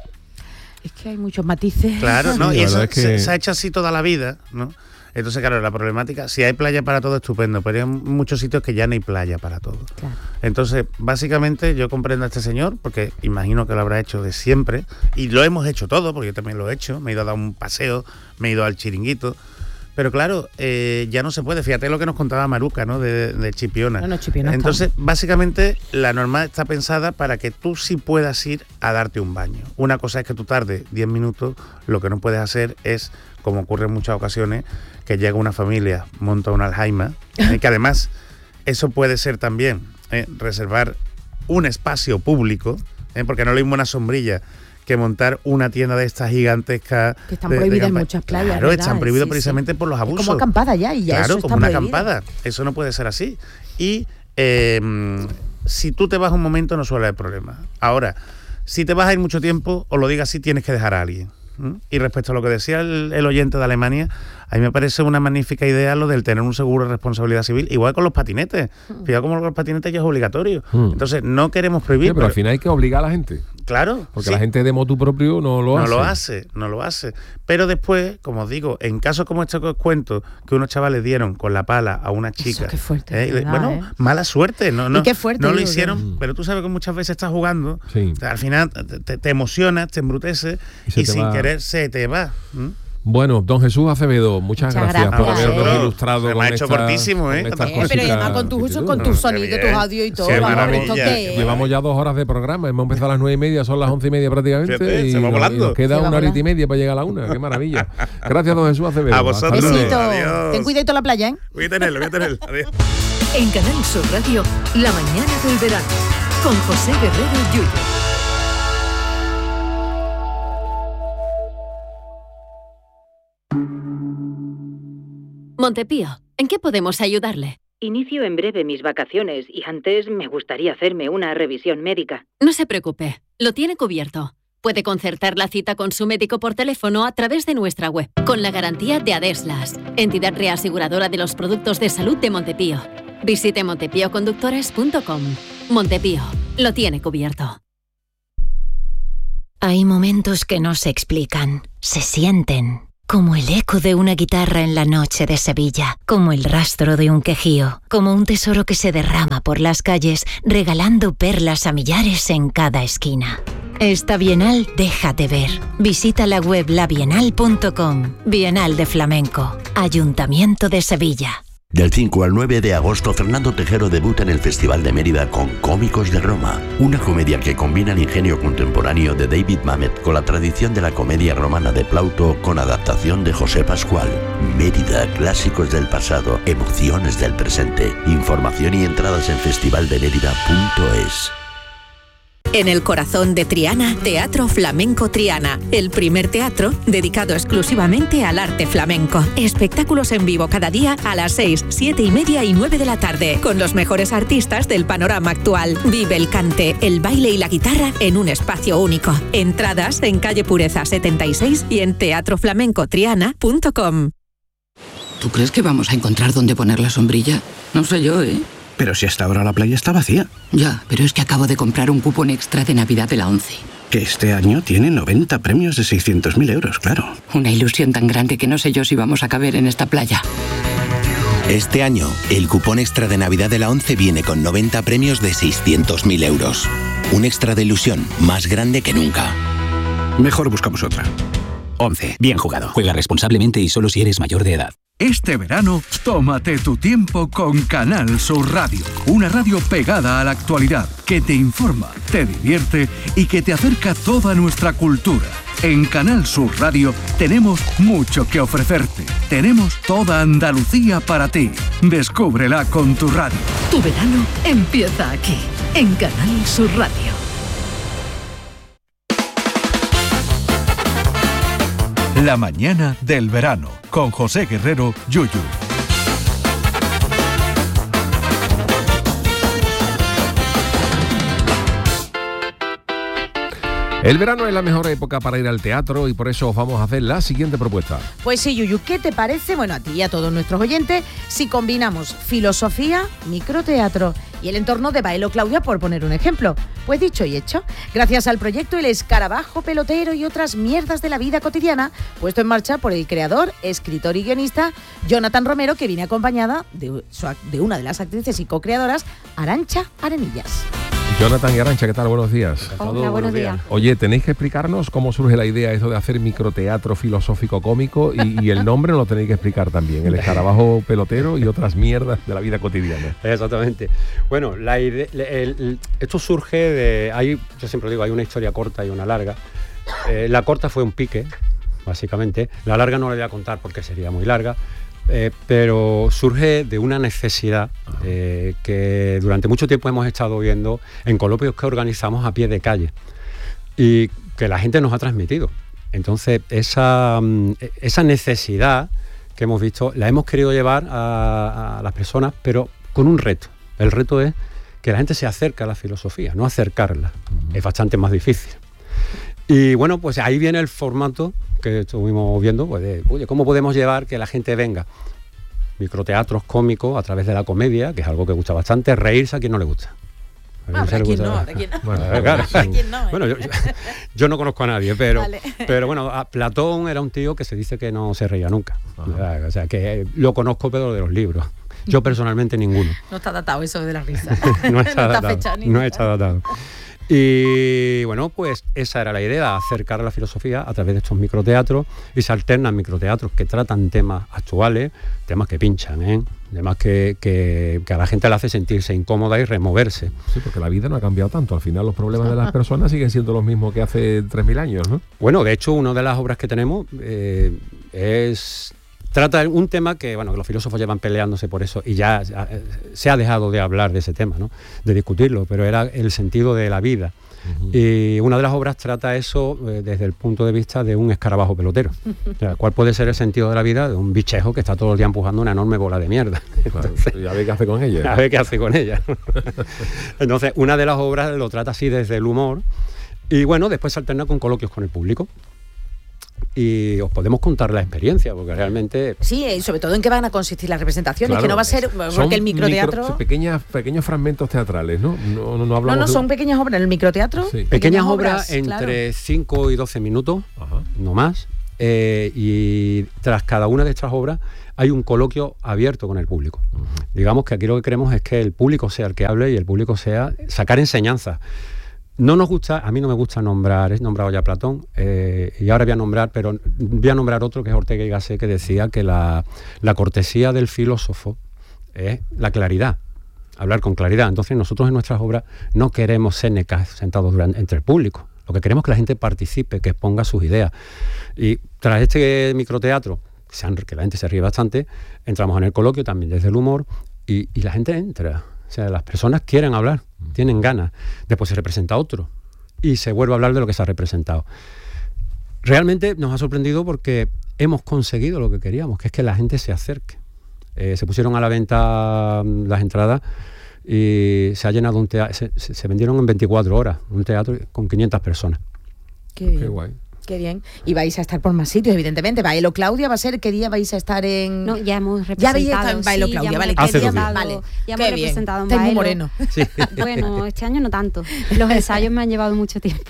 Es que hay muchos matices. Claro, ¿no? Sí, y eso es que... se, se ha hecho así toda la vida, ¿no? Entonces, claro, la problemática, si hay playa para todo, estupendo, pero hay muchos sitios que ya no hay playa para todo. Claro. Entonces, básicamente, yo comprendo a este señor, porque imagino que lo habrá hecho de siempre, y lo hemos hecho todo, porque yo también lo he hecho, me he ido a dar un paseo, me he ido al chiringuito, pero claro, eh, ya no se puede. Fíjate lo que nos contaba Maruca, ¿no? De, de Chipiona. No, no, Chipiona Entonces, está. básicamente, la norma está pensada para que tú sí puedas ir a darte un baño. Una cosa es que tú tardes diez minutos, lo que no puedes hacer es, como ocurre en muchas ocasiones, que llega una familia, monta una aljaima, ¿eh? Que además eso puede ser también ¿eh? reservar un espacio público, ¿eh? porque no es lo mismo una sombrilla que montar una tienda de estas gigantescas. Que están de, prohibidas de en muchas playas. Claro, ¿verdad? están prohibidos Sí, precisamente sí. por los abusos. Es como acampada ya y ya claro, eso como está una prohibido. acampada. Eso no puede ser así. Y eh, si tú te vas un momento no suele haber problema. Ahora, si te vas a ir mucho tiempo, o lo digas así, tienes que dejar a alguien. ¿Mm? Y respecto a lo que decía el, el oyente de Alemania, a mí me parece una magnífica idea lo del tener un seguro de responsabilidad civil, igual con los patinetes. Fíjate como los patinetes ya es obligatorio. Mm. Entonces, no queremos prohibir. Sí, pero, pero al final hay que obligar a la gente. Claro. Porque sí. la gente de motu propio no lo no hace. No lo hace, no lo hace. Pero después, como os digo, en casos como este que os cuento, que unos chavales dieron con la pala a una chica. Eso, qué fuerte, ¿eh? verdad, Bueno, ¿eh? mala suerte. No, no, y qué fuerte, no lo digo, hicieron, que... pero tú sabes que muchas veces estás jugando, sí. al final te, te emocionas, te embruteces y, y sin va... querer se te va. ¿Mm? Bueno, don Jesús Acevedo, muchas, muchas gracias, gracias por habernos eh. ilustrado. Se con me ha hecho esta, cortísimo, ¿eh? Eh, pero además con tus usos, con tus sonidos, tus audios y todo. Sí, vamos, esto que... Llevamos ya dos horas de programa. Hemos empezado a las nueve y media, son las once y media prácticamente. Fíjate, y, se va nos, volando. y nos queda se una horita y media para llegar a la una. Qué maravilla. Gracias, don Jesús Acevedo. A vosotros. Besito. Adiós. Ten cuidado la playa, ¿eh? Voy a tenerlo, voy a tenerlo. Adiós. En Canal Sur Radio, La Mañana del Verano, con José Guerrero Yuyo. Montepío, ¿En qué podemos ayudarle? Inicio en breve mis vacaciones y antes me gustaría hacerme una revisión médica. No se preocupe, lo tiene cubierto. Puede concertar la cita con su médico por teléfono a través de nuestra web, con la garantía de Adeslas, entidad reaseguradora de los productos de salud de Montepío. Visite montepío conductores punto com. Montepío, lo tiene cubierto. Hay momentos que no se explican, se sienten. Como el eco de una guitarra en la noche de Sevilla, como el rastro de un quejío, como un tesoro que se derrama por las calles, regalando perlas a millares en cada esquina. Esta Bienal déjate ver. Visita la web la bienal punto com. Bienal de Flamenco. Ayuntamiento de Sevilla. Del cinco al nueve de agosto, Fernando Tejero debuta en el Festival de Mérida con Cómicos de Roma, una comedia que combina el ingenio contemporáneo de David Mamet con la tradición de la comedia romana de Plauto con adaptación de José Pascual. Mérida, clásicos del pasado, emociones del presente. Información y entradas en festival de mérida punto es. En el corazón de Triana, Teatro Flamenco Triana, el primer teatro dedicado exclusivamente al arte flamenco. Espectáculos en vivo cada día a las seis, siete y media y nueve de la tarde, con los mejores artistas del panorama actual. Vive el cante, el baile y la guitarra en un espacio único. Entradas en calle Pureza setenta y seis y en teatro flamenco triana punto com. ¿Tú crees que vamos a encontrar dónde poner la sombrilla? No sé yo, ¿eh? Pero si hasta ahora la playa está vacía. Ya, pero es que acabo de comprar un cupón extra de Navidad de la ONCE. Que este año tiene noventa premios de seiscientos mil euros, claro. Una ilusión tan grande que no sé yo si vamos a caber en esta playa. Este año, el cupón extra de Navidad de la ONCE viene con noventa premios de seiscientos mil euros. Un extra de ilusión más grande que nunca. Mejor buscamos otra. ONCE. Bien jugado. Juega responsablemente y solo si eres mayor de edad. Este verano, tómate tu tiempo con Canal Sur Radio. Una radio pegada a la actualidad, que te informa, te divierte y que te acerca toda nuestra cultura. En Canal Sur Radio tenemos mucho que ofrecerte. Tenemos toda Andalucía para ti. Descúbrela con tu radio. Tu verano empieza aquí, en Canal Sur Radio. La mañana del verano, con José Guerrero, Yuyu. El verano es la mejor época para ir al teatro y por eso os vamos a hacer la siguiente propuesta. Pues sí, Yuyu, ¿qué te parece? Bueno, a ti y a todos nuestros oyentes, si combinamos filosofía, microteatro y el entorno de Baelo Claudia, por poner un ejemplo. Pues dicho y hecho, gracias al proyecto El Escarabajo Pelotero y otras mierdas de la vida cotidiana, puesto en marcha por el creador, escritor y guionista Jonathan Romero, que viene acompañada de, su, de una de las actrices y co-creadoras, Arantxa Arenillas. Jonathan y Arantxa, ¿qué tal? Buenos días. Hola, buenos días. Oye, tenéis que explicarnos cómo surge la idea esto de hacer microteatro filosófico cómico y, y el nombre nos lo tenéis que explicar también, El Escarabajo Pelotero y otras mierdas de la vida cotidiana. Exactamente. Bueno, la idea, el, el, esto surge de, hay, yo siempre digo, hay una historia corta y una larga. Eh, la corta fue un pique, básicamente. La larga no la voy a contar porque sería muy larga. Eh, pero surge de una necesidad eh, que durante mucho tiempo hemos estado viendo en coloquios que organizamos a pie de calle y que la gente nos ha transmitido. Entonces, esa, esa necesidad que hemos visto la hemos querido llevar a, a las personas, pero con un reto. El reto es que la gente se acerque a la filosofía, no acercarla. Uh-huh. Es bastante más difícil. Y bueno, pues ahí viene el formato que estuvimos viendo, pues de, oye, ¿cómo podemos llevar que la gente venga? Microteatros cómicos a través de la comedia, que es algo que gusta bastante, reírse a quien no le gusta. A quién gusta. No, a quién no. Bueno, claro, sí. no, ¿eh? Bueno yo, yo, yo no conozco a nadie, pero, vale. pero bueno, a Platón era un tío que se dice que no se reía nunca. O sea, que lo conozco, pero de los libros. Yo personalmente ninguno. No está datado eso de la risa. no está no datado. Está no está datado. Y bueno, pues esa era la idea, acercar a la filosofía a través de estos microteatros, y se alternan microteatros que tratan temas actuales, temas que pinchan, ¿eh? temas que, que, que a la gente le hace sentirse incómoda y removerse. Sí, porque la vida no ha cambiado tanto, al final los problemas de las personas siguen siendo los mismos que hace tres mil años, ¿no? Bueno, de hecho, una de las obras que tenemos eh, es... trata un tema que, bueno, que los filósofos llevan peleándose por eso y ya, ya se ha dejado de hablar de ese tema, ¿no? De discutirlo, pero era el sentido de la vida. Uh-huh. Y una de las obras trata eso eh, desde el punto de vista de un escarabajo pelotero. O sea, ¿cuál puede ser el sentido de la vida de un bichejo que está todo el día empujando una enorme bola de mierda? Entonces, claro, y a ver qué hace con ella. A ver qué hace con ella. Entonces, una de las obras lo trata así desde el humor y bueno, después se alterna con coloquios con el público. Y os podemos contar la experiencia, porque realmente... Sí, y sobre todo en qué van a consistir las representaciones, claro, que no va a ser... Porque son el microteatro... Micro, pequeñas, pequeños fragmentos teatrales, ¿no? No, no, no, hablamos no, no de... son pequeñas obras en el microteatro. Sí. Pequeñas, pequeñas obras, obras entre claro. cinco y doce minutos, ajá, no más. Eh, y tras cada una de estas obras hay un coloquio abierto con el público. Uh-huh. Digamos que aquí lo que queremos es que el público sea el que hable y el público sea sacar enseñanzas. No nos gusta, a mí no me gusta nombrar, he nombrado ya a Platón, eh, y ahora voy a nombrar, pero voy a nombrar otro que es Ortega y Gasset, que decía que la, la cortesía del filósofo es la claridad, hablar con claridad. Entonces nosotros en nuestras obras no queremos sénecas sentados durante, entre el público, lo que queremos es que la gente participe, que exponga sus ideas. Y tras este microteatro, que la gente se ríe bastante, entramos en el coloquio también desde el humor y, y la gente entra. O sea, las personas quieren hablar, tienen ganas. Después se representa otro y se vuelve a hablar de lo que se ha representado. Realmente nos ha sorprendido porque hemos conseguido lo que queríamos, que es que la gente se acerque. Eh, se pusieron a la venta las entradas y se ha llenado un teatro, se, se vendieron en veinticuatro horas, un teatro con quinientas personas. Qué bien. Qué guay. Qué bien. Y vais a estar por más sitios, evidentemente. Bailo Claudia va a ser, ¿qué día vais a estar en...? No, ya hemos representado. Ya habéis estado en Bailo sí, Claudia, ¿vale? Hace ¿Qué día? Vale. Ya hemos Qué representado bien. en Bailo. Muy moreno. Sí. Bueno, este año no tanto. Los ensayos me han llevado mucho tiempo.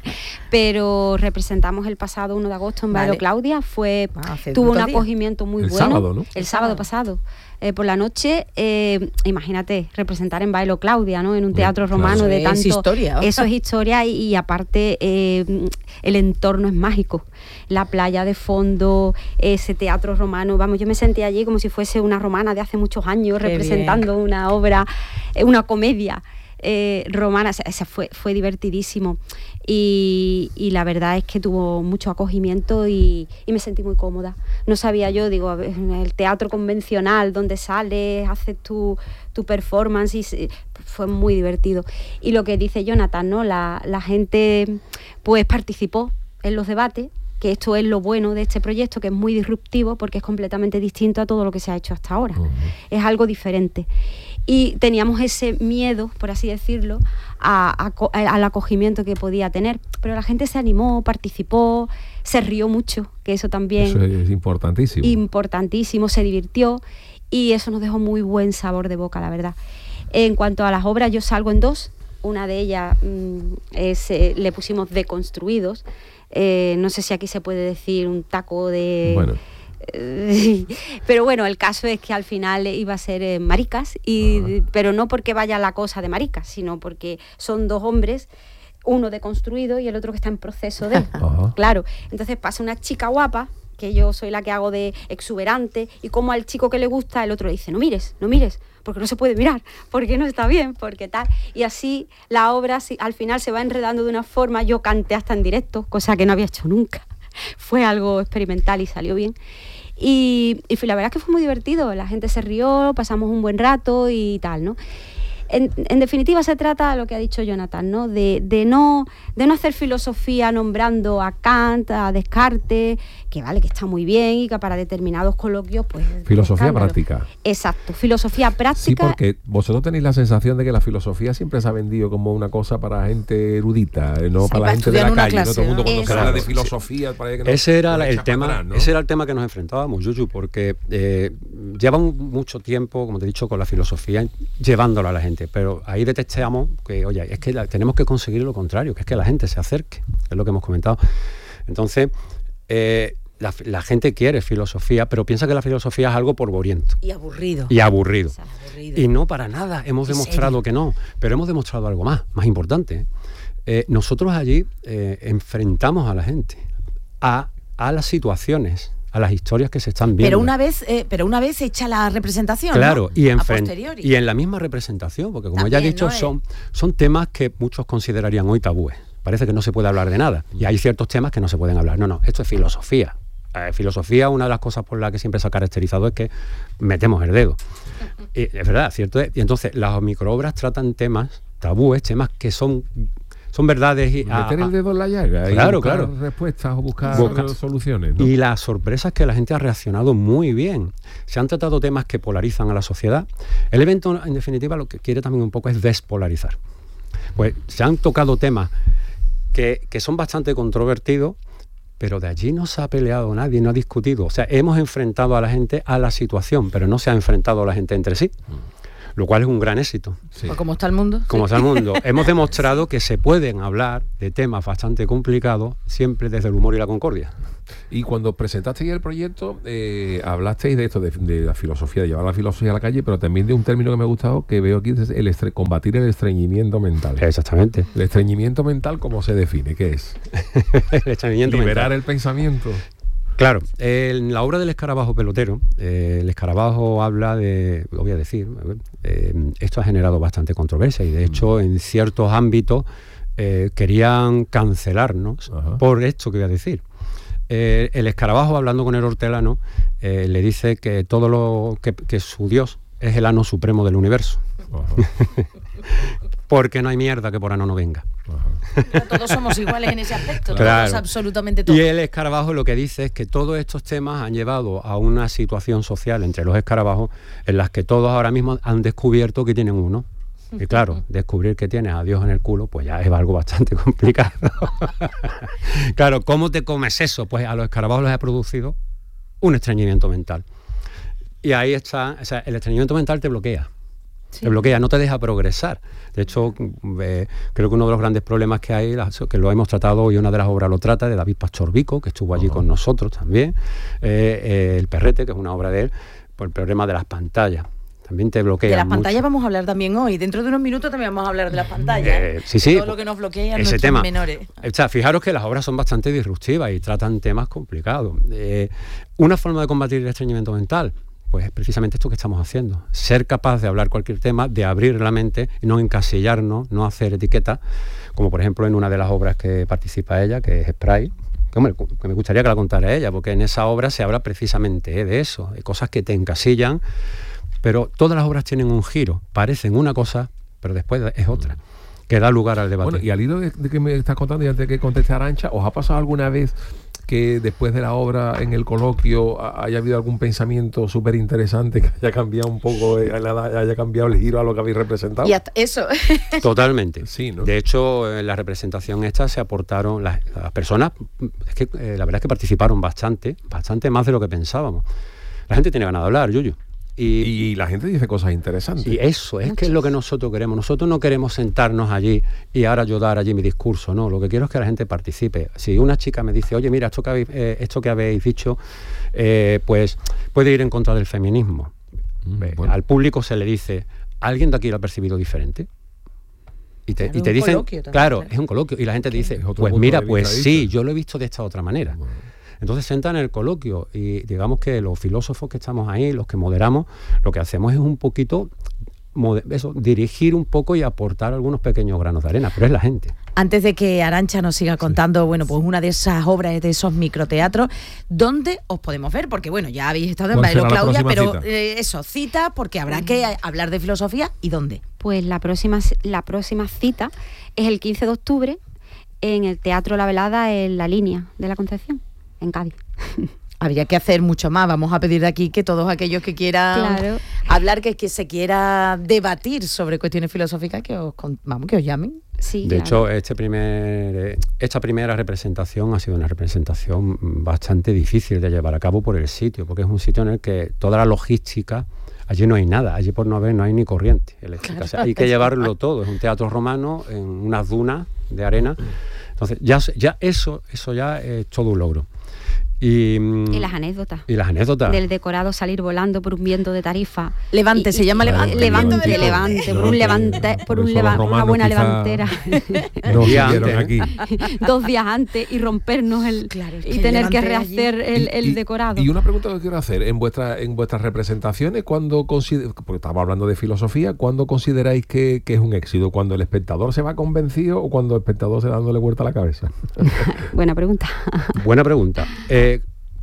Pero representamos el pasado uno de agosto en Bailo vale. Claudia. Fue, ah, tuvo un acogimiento muy el bueno. Sábado, ¿no? El, el sábado, sábado pasado. Eh, por la noche, eh, imagínate, representar en Bailo Claudia, ¿no? En un teatro claro. romano de tanto... Es historia. Eso es historia y, y aparte eh, el entorno es mágico. La playa de fondo, ese teatro romano, vamos, yo me sentí allí como si fuese una romana de hace muchos años, Qué representando bien. una obra, una comedia eh, romana, o sea, fue, fue divertidísimo. Y, y la verdad es que tuvo mucho acogimiento y, y me sentí muy cómoda. No sabía yo, digo, en el teatro convencional donde sales, haces tu, tu performance y fue muy divertido. Y lo que dice Jonathan, ¿no? La, la gente pues participó en los debates, que esto es lo bueno de este proyecto, que es muy disruptivo porque es completamente distinto a todo lo que se ha hecho hasta ahora. Uh-huh. Es algo diferente. Y teníamos ese miedo, por así decirlo, a, a, al acogimiento que podía tener. Pero la gente se animó, participó, se rió mucho, que eso también... Eso es importantísimo. Importantísimo, se divirtió y eso nos dejó muy buen sabor de boca, la verdad. En cuanto a las obras, yo salgo en dos. Una de ellas mmm, es, eh, le pusimos Deconstruidos. Eh, no sé si aquí se puede decir un taco de... Bueno. Pero bueno, el caso es que al final iba a ser eh, maricas, y, pero no porque vaya la cosa de maricas, sino porque son dos hombres, uno deconstruido y el otro que está en proceso de... Ajá. Claro, entonces pasa una chica guapa, que yo soy la que hago de exuberante, y como al chico que le gusta, el otro le dice, no mires, no mires, porque no se puede mirar, porque no está bien, porque tal. Y así la obra si, al final se va enredando de una forma. Yo canté hasta en directo, cosa que no había hecho nunca. Fue algo experimental y salió bien. Y, y la verdad es que fue muy divertido, la gente se rió, pasamos un buen rato y tal, ¿no? En, en definitiva se trata de lo que ha dicho Jonathan, ¿no? De, de no de no hacer filosofía nombrando a Kant, a Descartes, que vale, que está muy bien y que para determinados coloquios pues... Filosofía práctica. Exacto, filosofía práctica. Sí, porque vosotros tenéis la sensación de que la filosofía siempre se ha vendido como una cosa para gente erudita, no sí, para la gente de la calle, clase, ¿no? Todo el mundo cuando se habla de filosofía... Parece que no, ese era el tema, atrás, ¿no? Ese era el tema que nos enfrentábamos, Yuyu, porque eh, llevan mucho tiempo, como te he dicho, con la filosofía, llevándola a la gente. Pero ahí detectamos que, oye, es que la, tenemos que conseguir lo contrario, que es que la gente se acerque, es lo que hemos comentado. Entonces, eh, la, la gente quiere filosofía, pero piensa que la filosofía es algo polvoriento. Y aburrido. Y aburrido. O sea, aburrido. Y no para nada, hemos demostrado que no, pero hemos demostrado algo más, más importante. Eh, nosotros allí eh, enfrentamos a la gente, a, a las situaciones, a las historias que se están viendo. Pero una vez, eh, pero una vez hecha la representación, claro, ¿no? y, en frente, y en la misma representación, porque como También, ya he dicho, ¿no? son, son temas que muchos considerarían hoy tabúes. Parece que no se puede hablar de nada. Y hay ciertos temas que no se pueden hablar. No, no, esto es filosofía. Eh, filosofía, una de las cosas por las que siempre se ha caracterizado es que metemos el dedo. Y es verdad, cierto es. Y entonces las microobras tratan temas, tabúes, temas que son... son verdades y meter a, el dedo en la llaga, claro, y buscar claro, respuestas o buscar Busca, soluciones, ¿no? Y la sorpresa es que la gente ha reaccionado muy bien. Se han tratado temas que polarizan a la sociedad. El evento, en definitiva, lo que quiere también un poco es despolarizar. Pues se han tocado temas que, que son bastante controvertidos, pero de allí no se ha peleado nadie, no ha discutido. O sea, hemos enfrentado a la gente a la situación, pero no se ha enfrentado a la gente entre sí. Lo cual es un gran éxito. Sí. Pues ¿cómo está el mundo? Como está el mundo. Hemos demostrado que se pueden hablar de temas bastante complicados siempre desde el humor y la concordia. Y cuando presentasteis el proyecto, eh, hablasteis de esto, de, de la filosofía, de llevar la filosofía a la calle, pero también de un término que me ha gustado, que veo aquí, es el estre- combatir el estreñimiento mental. Exactamente. ¿El estreñimiento mental cómo se define? ¿Qué es? El estreñimiento Liberar mental. el pensamiento. Claro, en la obra del escarabajo pelotero, eh, el escarabajo habla de, lo voy a decir, eh, esto ha generado bastante controversia y de hecho en ciertos ámbitos eh, querían cancelarnos Ajá. por esto que voy a decir. Eh, el escarabajo, hablando con el hortelano, eh, le dice que todo lo que, que su Dios es el ano supremo del universo. Porque no hay mierda que por ano no venga. Pero todos somos iguales en ese aspecto, claro. Todos, absolutamente todos. Y el escarabajo lo que dice es que todos estos temas han llevado a una situación social entre los escarabajos en las que todos ahora mismo han descubierto que tienen uno. Y claro, descubrir que tienes a Dios en el culo, pues ya es algo bastante complicado. Claro, ¿cómo te comes eso? Pues a los escarabajos les ha producido un estreñimiento mental. Y ahí está, o sea, el estreñimiento mental te bloquea. Sí. Te bloquea, no te deja progresar. De hecho, eh, creo que uno de los grandes problemas que hay, que lo hemos tratado hoy, una de las obras lo trata, de David Pastor Vico, que estuvo allí uh-huh. con nosotros también, eh, eh, El Perrete, que es una obra de él, por el problema de las pantallas. También te bloquea. De las mucho. pantallas vamos a hablar también hoy. Dentro de unos minutos también vamos a hablar de las pantallas. Eh, sí, sí. Todo lo que nos bloquea a ese nuestros tema. menores. O sea, fijaros que las obras son bastante disruptivas y tratan temas complicados. Eh, una forma de combatir el estreñimiento mental, pues es precisamente esto que estamos haciendo. Ser capaz de hablar cualquier tema, de abrir la mente, y no encasillarnos, no hacer etiquetas, como por ejemplo en una de las obras que participa ella, que es Spray, que, hombre, que me gustaría que la contara ella, porque en esa obra se habla precisamente eh, de eso, de cosas que te encasillan, pero todas las obras tienen un giro, parecen una cosa, pero después es otra, que da lugar al debate. Bueno, y al hilo de, de que me estás contando, y antes de que conteste Arantxa, ¿os ha pasado alguna vez que después de la obra, en el coloquio, haya habido algún pensamiento súper interesante que haya cambiado un poco, haya cambiado el giro a lo que habéis representado? Y hasta eso. Totalmente. Sí, ¿no? De hecho, en la representación esta se aportaron las, las personas, es que eh, la verdad es que participaron bastante, bastante más de lo que pensábamos. La gente tiene ganas de hablar, Yuyu. Y, y la gente dice cosas interesantes. Y eso es Muchas. que es lo que nosotros queremos. Nosotros no queremos sentarnos allí y ahora yo dar allí mi discurso, no. Lo que quiero es que la gente participe. Si una chica me dice, oye, mira, esto que habéis, eh, esto que habéis dicho, eh, pues puede ir en contra del feminismo. Mm, eh, bueno. Al público se le dice, ¿alguien de aquí lo ha percibido diferente? Y te, claro, y te dicen, también, claro, claro, es un coloquio. Y la gente te dice, pues mira, pues sí, yo lo he visto de esta otra manera. Bueno. Entonces sentan en el coloquio y digamos que los filósofos que estamos ahí, los que moderamos, lo que hacemos es un poquito, eso, dirigir un poco y aportar algunos pequeños granos de arena, pero es la gente. Antes de que Arantxa nos siga contando, sí. bueno, pues una de esas obras, de esos microteatros, ¿dónde os podemos ver? Porque bueno, ya habéis estado en Bailo Claudia, pero eh, eso, cita, porque habrá que hablar de filosofía, ¿y dónde? Pues la próxima, la próxima cita es el quince de octubre en el Teatro La Velada, en La Línea de la Concepción, en Cádiz. Habría que hacer mucho más. Vamos a pedir de aquí que todos aquellos que quieran claro. hablar, que, que se quiera debatir sobre cuestiones filosóficas, que os, vamos, que os llamen. Sí, de claro. hecho, este primer, esta primera representación ha sido una representación bastante difícil de llevar a cabo por el sitio, porque es un sitio en el que toda la logística, allí no hay nada, allí por no haber no hay ni corriente eléctrica. Claro. O sea, hay que llevarlo todo. Es un teatro romano en unas dunas de arena. Entonces, ya, ya eso, eso ya es todo un logro. Y, y las anécdotas. Y las anécdotas. Del decorado salir volando por un viento de Tarifa. Levante, y, se y, llama Levante. Levante, levante, levante por un levante, por un leva, una buena levantera. No antes, aquí. Dos días antes y rompernos el claro, y tener que rehacer el, el y, decorado. Y una pregunta que quiero hacer, en vuestra, en vuestras representaciones, ¿cuándo consider, porque estamos hablando de filosofía, ¿cuándo consideráis que, que es un éxito? ¿Cuando el espectador se va convencido o cuando el espectador se dándole vuelta a la cabeza? Buena pregunta. Buena pregunta. Eh,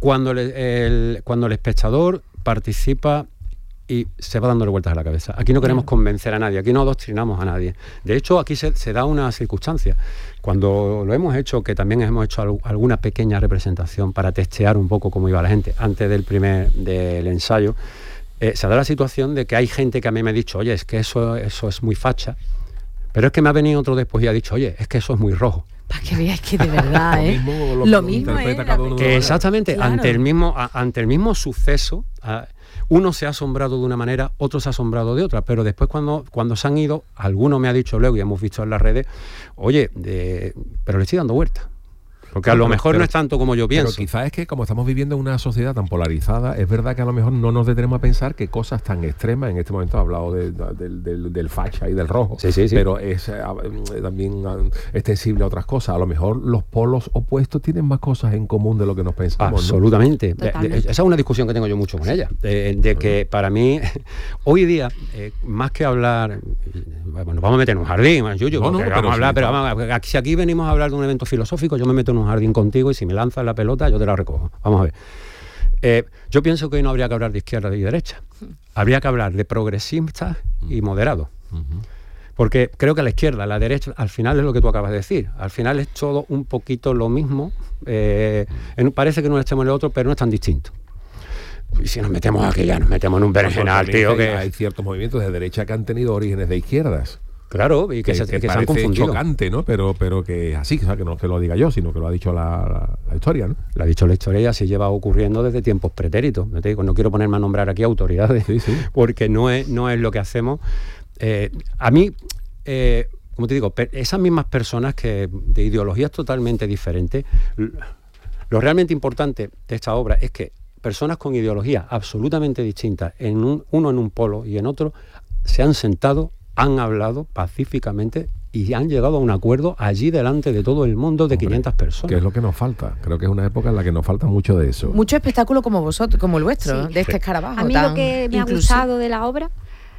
cuando, le, el, cuando el espectador participa y se va dándole vueltas a la cabeza. Aquí no queremos convencer a nadie, aquí no adoctrinamos a nadie. De hecho, aquí se, se da una circunstancia. Cuando lo hemos hecho, que también hemos hecho al, alguna pequeña representación para testear un poco cómo iba la gente antes del primer del ensayo, eh, se da la situación de que hay gente que a mí me ha dicho, oye, es que eso, eso es muy facha, pero es que me ha venido otro después y ha dicho, oye, es que eso es muy rojo. Para que veáis que de verdad, ¿eh? Lo mismo, lo, lo lo mismo es. Que exactamente, Claro. ante, el mismo, a, ante el mismo suceso, a, uno se ha asombrado de una manera, otro se ha asombrado de otra, pero después cuando, cuando se han ido, alguno me ha dicho luego, y hemos visto en las redes, oye, de, pero le estoy dando vuelta. Porque a lo Pero- mejor pero- no es tanto como yo pienso. Pero quizás es que como estamos viviendo en una sociedad tan polarizada, es verdad que a lo mejor no nos detenemos a pensar que cosas tan extremas, en este momento he hablado de- de- del, del- del facha y del rojo, Sí, sí, sí. pero es eh, eh, también eh, extensible a otras cosas. A lo mejor los polos opuestos tienen más cosas en común de lo que nos pensamos, ¿no? Absolutamente. De- de- Totalmente. esa es una discusión que tengo yo mucho con ella. De, de que para mí, hoy día, eh, más que hablar, bueno, vamos a meter en un jardín, Yuyu, No, no, porque pero vamos a hablar, sí, pero claro. vamos a- si aquí venimos a hablar de un evento filosófico, yo me meto en un jardín contigo y si me lanzas la pelota, yo te la recojo. Vamos a ver. Eh, yo pienso que hoy no habría que hablar de izquierda y derecha. Habría que hablar de progresistas y moderados. Porque creo que la izquierda, la derecha, al final es lo que tú acabas de decir. Al final es todo un poquito lo mismo. Eh, en- parece que no estemos en el otro, pero no es tan distinto. Y si nos metemos aquí, ya nos metemos en un berenjenal, Porque tío, también que... hay ciertos movimientos de derecha que han tenido orígenes de izquierdas. Claro, y que, que, se, que que se han parece confundido. chocante, ¿no? Pero, pero que es así, o sea, que no que lo diga yo, sino que lo ha dicho la, la- la historia, ¿no? Lo ha dicho la historia y así lleva ocurriendo desde tiempos pretéritos. No te digo, no quiero ponerme a nombrar aquí autoridades, porque no es, no es lo que hacemos. Eh, a mí, eh, como te digo, pe- esas mismas personas que de ideologías totalmente diferentes, l- lo realmente importante de esta obra es que personas con ideologías absolutamente distintas, en un, uno en un polo y en otro, se han sentado, han hablado pacíficamente y han llegado a un acuerdo allí delante de todo el mundo de quinientas personas. Que es lo que nos falta. Creo que es una época en la que nos falta mucho de eso. Mucho espectáculo como vosotros, como el vuestro, Sí. de este Sí. escarabajo. A mí tan lo que me ha inclusivo. gustado de la obra,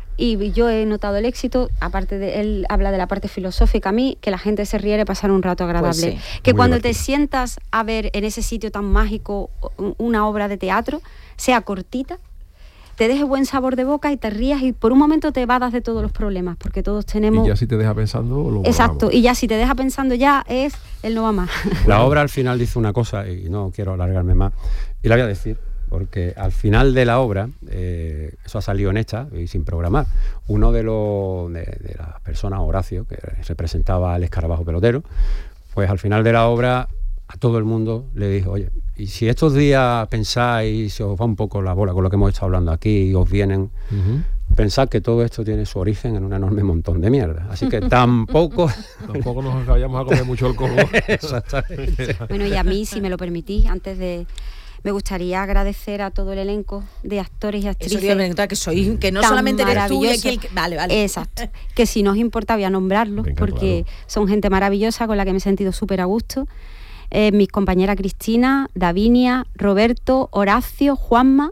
y yo he notado el éxito, aparte de él habla de la parte filosófica, a mí que la gente se ríe y pasar un rato agradable. Pues sí. Que Muy cuando divertido. te sientas a ver en ese sitio tan mágico un- una obra de teatro, sea cortita, te deje buen sabor de boca y te rías y por un momento te evadas de todos los problemas, porque todos tenemos... Y ya si te deja pensando, lo Exacto, y ya si te deja pensando ya es el no va más. La obra al final dice una cosa, y no quiero alargarme más, y la voy a decir, porque al final de la obra, eh, eso ha salido en esta y sin programar, uno de, los, de, de las personas, Horacio, que representaba al escarabajo pelotero, pues al final de la obra a todo el mundo le dijo, oye, y si estos días pensáis, se os va un poco la bola con lo que hemos estado hablando aquí y os vienen... Pensad que todo esto tiene su origen en un enorme montón de mierda. Así que tampoco... Tampoco nos vayamos a comer mucho el coco. Exactamente. Bueno, y a mí, si me lo permitís, antes de... Me gustaría agradecer a todo el elenco de actores y actrices. Eso te iba a preguntar, que sois- que no tan solamente eres tú y aquí el maravillosos. que- vale, vale. Exacto. Que si no os importa voy a nombrarlos, Venga, porque son gente maravillosa con la que me he sentido súper a gusto. Eh, mis compañeras Cristina, Davinia, Roberto, Horacio, Juanma,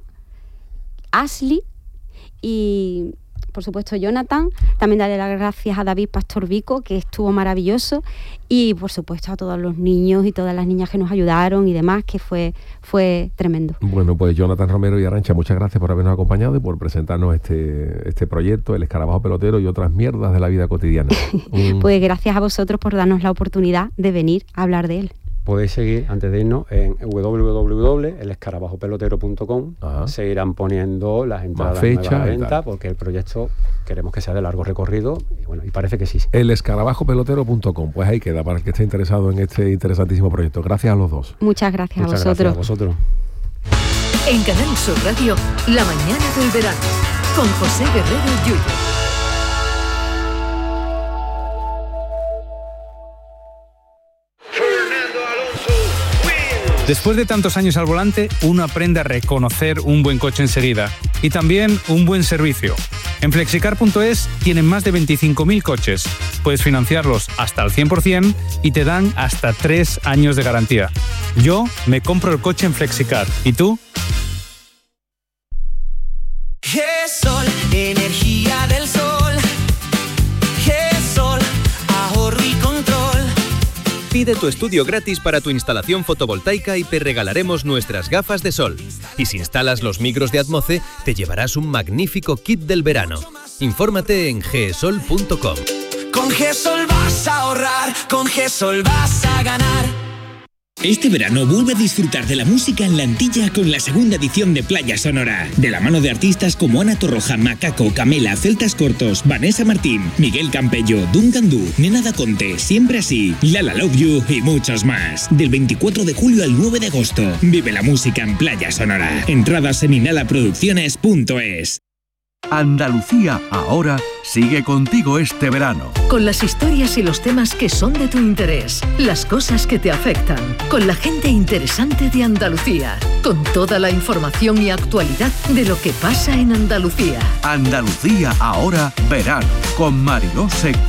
Ashley y por supuesto Jonathan. También daré las gracias a David Pastor Vico, que estuvo maravilloso, y por supuesto a todos los niños y todas las niñas que nos ayudaron y demás, que fue, fue tremendo. Bueno, pues Jonathan Romero y Arantxa, muchas gracias por habernos acompañado y por presentarnos este, este proyecto, El Escarabajo Pelotero y otras mierdas de la vida cotidiana. Un- Pues gracias a vosotros por darnos la oportunidad de venir a hablar de él. Podéis seguir, antes de irnos, en w w w punto el escarabajo pelotero punto com. Se irán poniendo las entradas fecha nuevas a y venta, tal. porque el proyecto queremos que sea de largo recorrido y bueno, y parece que sí. El escarabajo pelotero punto com, pues ahí queda para el que esté interesado en este interesantísimo proyecto. Gracias a los dos. Muchas gracias Muchas a vosotros. gracias a vosotros. En Canal Sur Radio, La mañana del verano, con José Guerrero Yuyu. Después de tantos años al volante, uno aprende a reconocer un buen coche enseguida y también un buen servicio. En flexicar punto es tienen más de veinticinco mil coches. Puedes financiarlos hasta el cien por ciento y te dan hasta tres años de garantía. Yo me compro el coche en Flexicar. ¿Y tú? G-Sol, energía del sol. G-Sol, ahorro y control. Pide tu estudio gratis para tu instalación fotovoltaica y te regalaremos nuestras gafas de sol. Y si instalas los micros de Atmoce, te llevarás un magnífico kit del verano. Infórmate en gesol punto com. Con GESOL vas a ahorrar, con GESOL vas a ganar. Este verano vuelve a disfrutar de la música en la Antilla con la segunda edición de Playa Sonora. De la mano de artistas como Ana Torroja, Macaco, Camela, Celtas Cortos, Vanessa Martín, Miguel Campello, Duncan Du, Nena Da Conte, Siempre Así, Lala Love You y muchos más. Del veinticuatro de julio al nueve de agosto. Vive la música en Playa Sonora. Entradas en inhala producciones punto es. Andalucía ahora sigue contigo este verano. Con las historias y los temas que son de tu interés, las cosas que te afectan, con la gente interesante de Andalucía, con toda la información y actualidad de lo que pasa en Andalucía. Andalucía ahora verano, con Mariló Seco.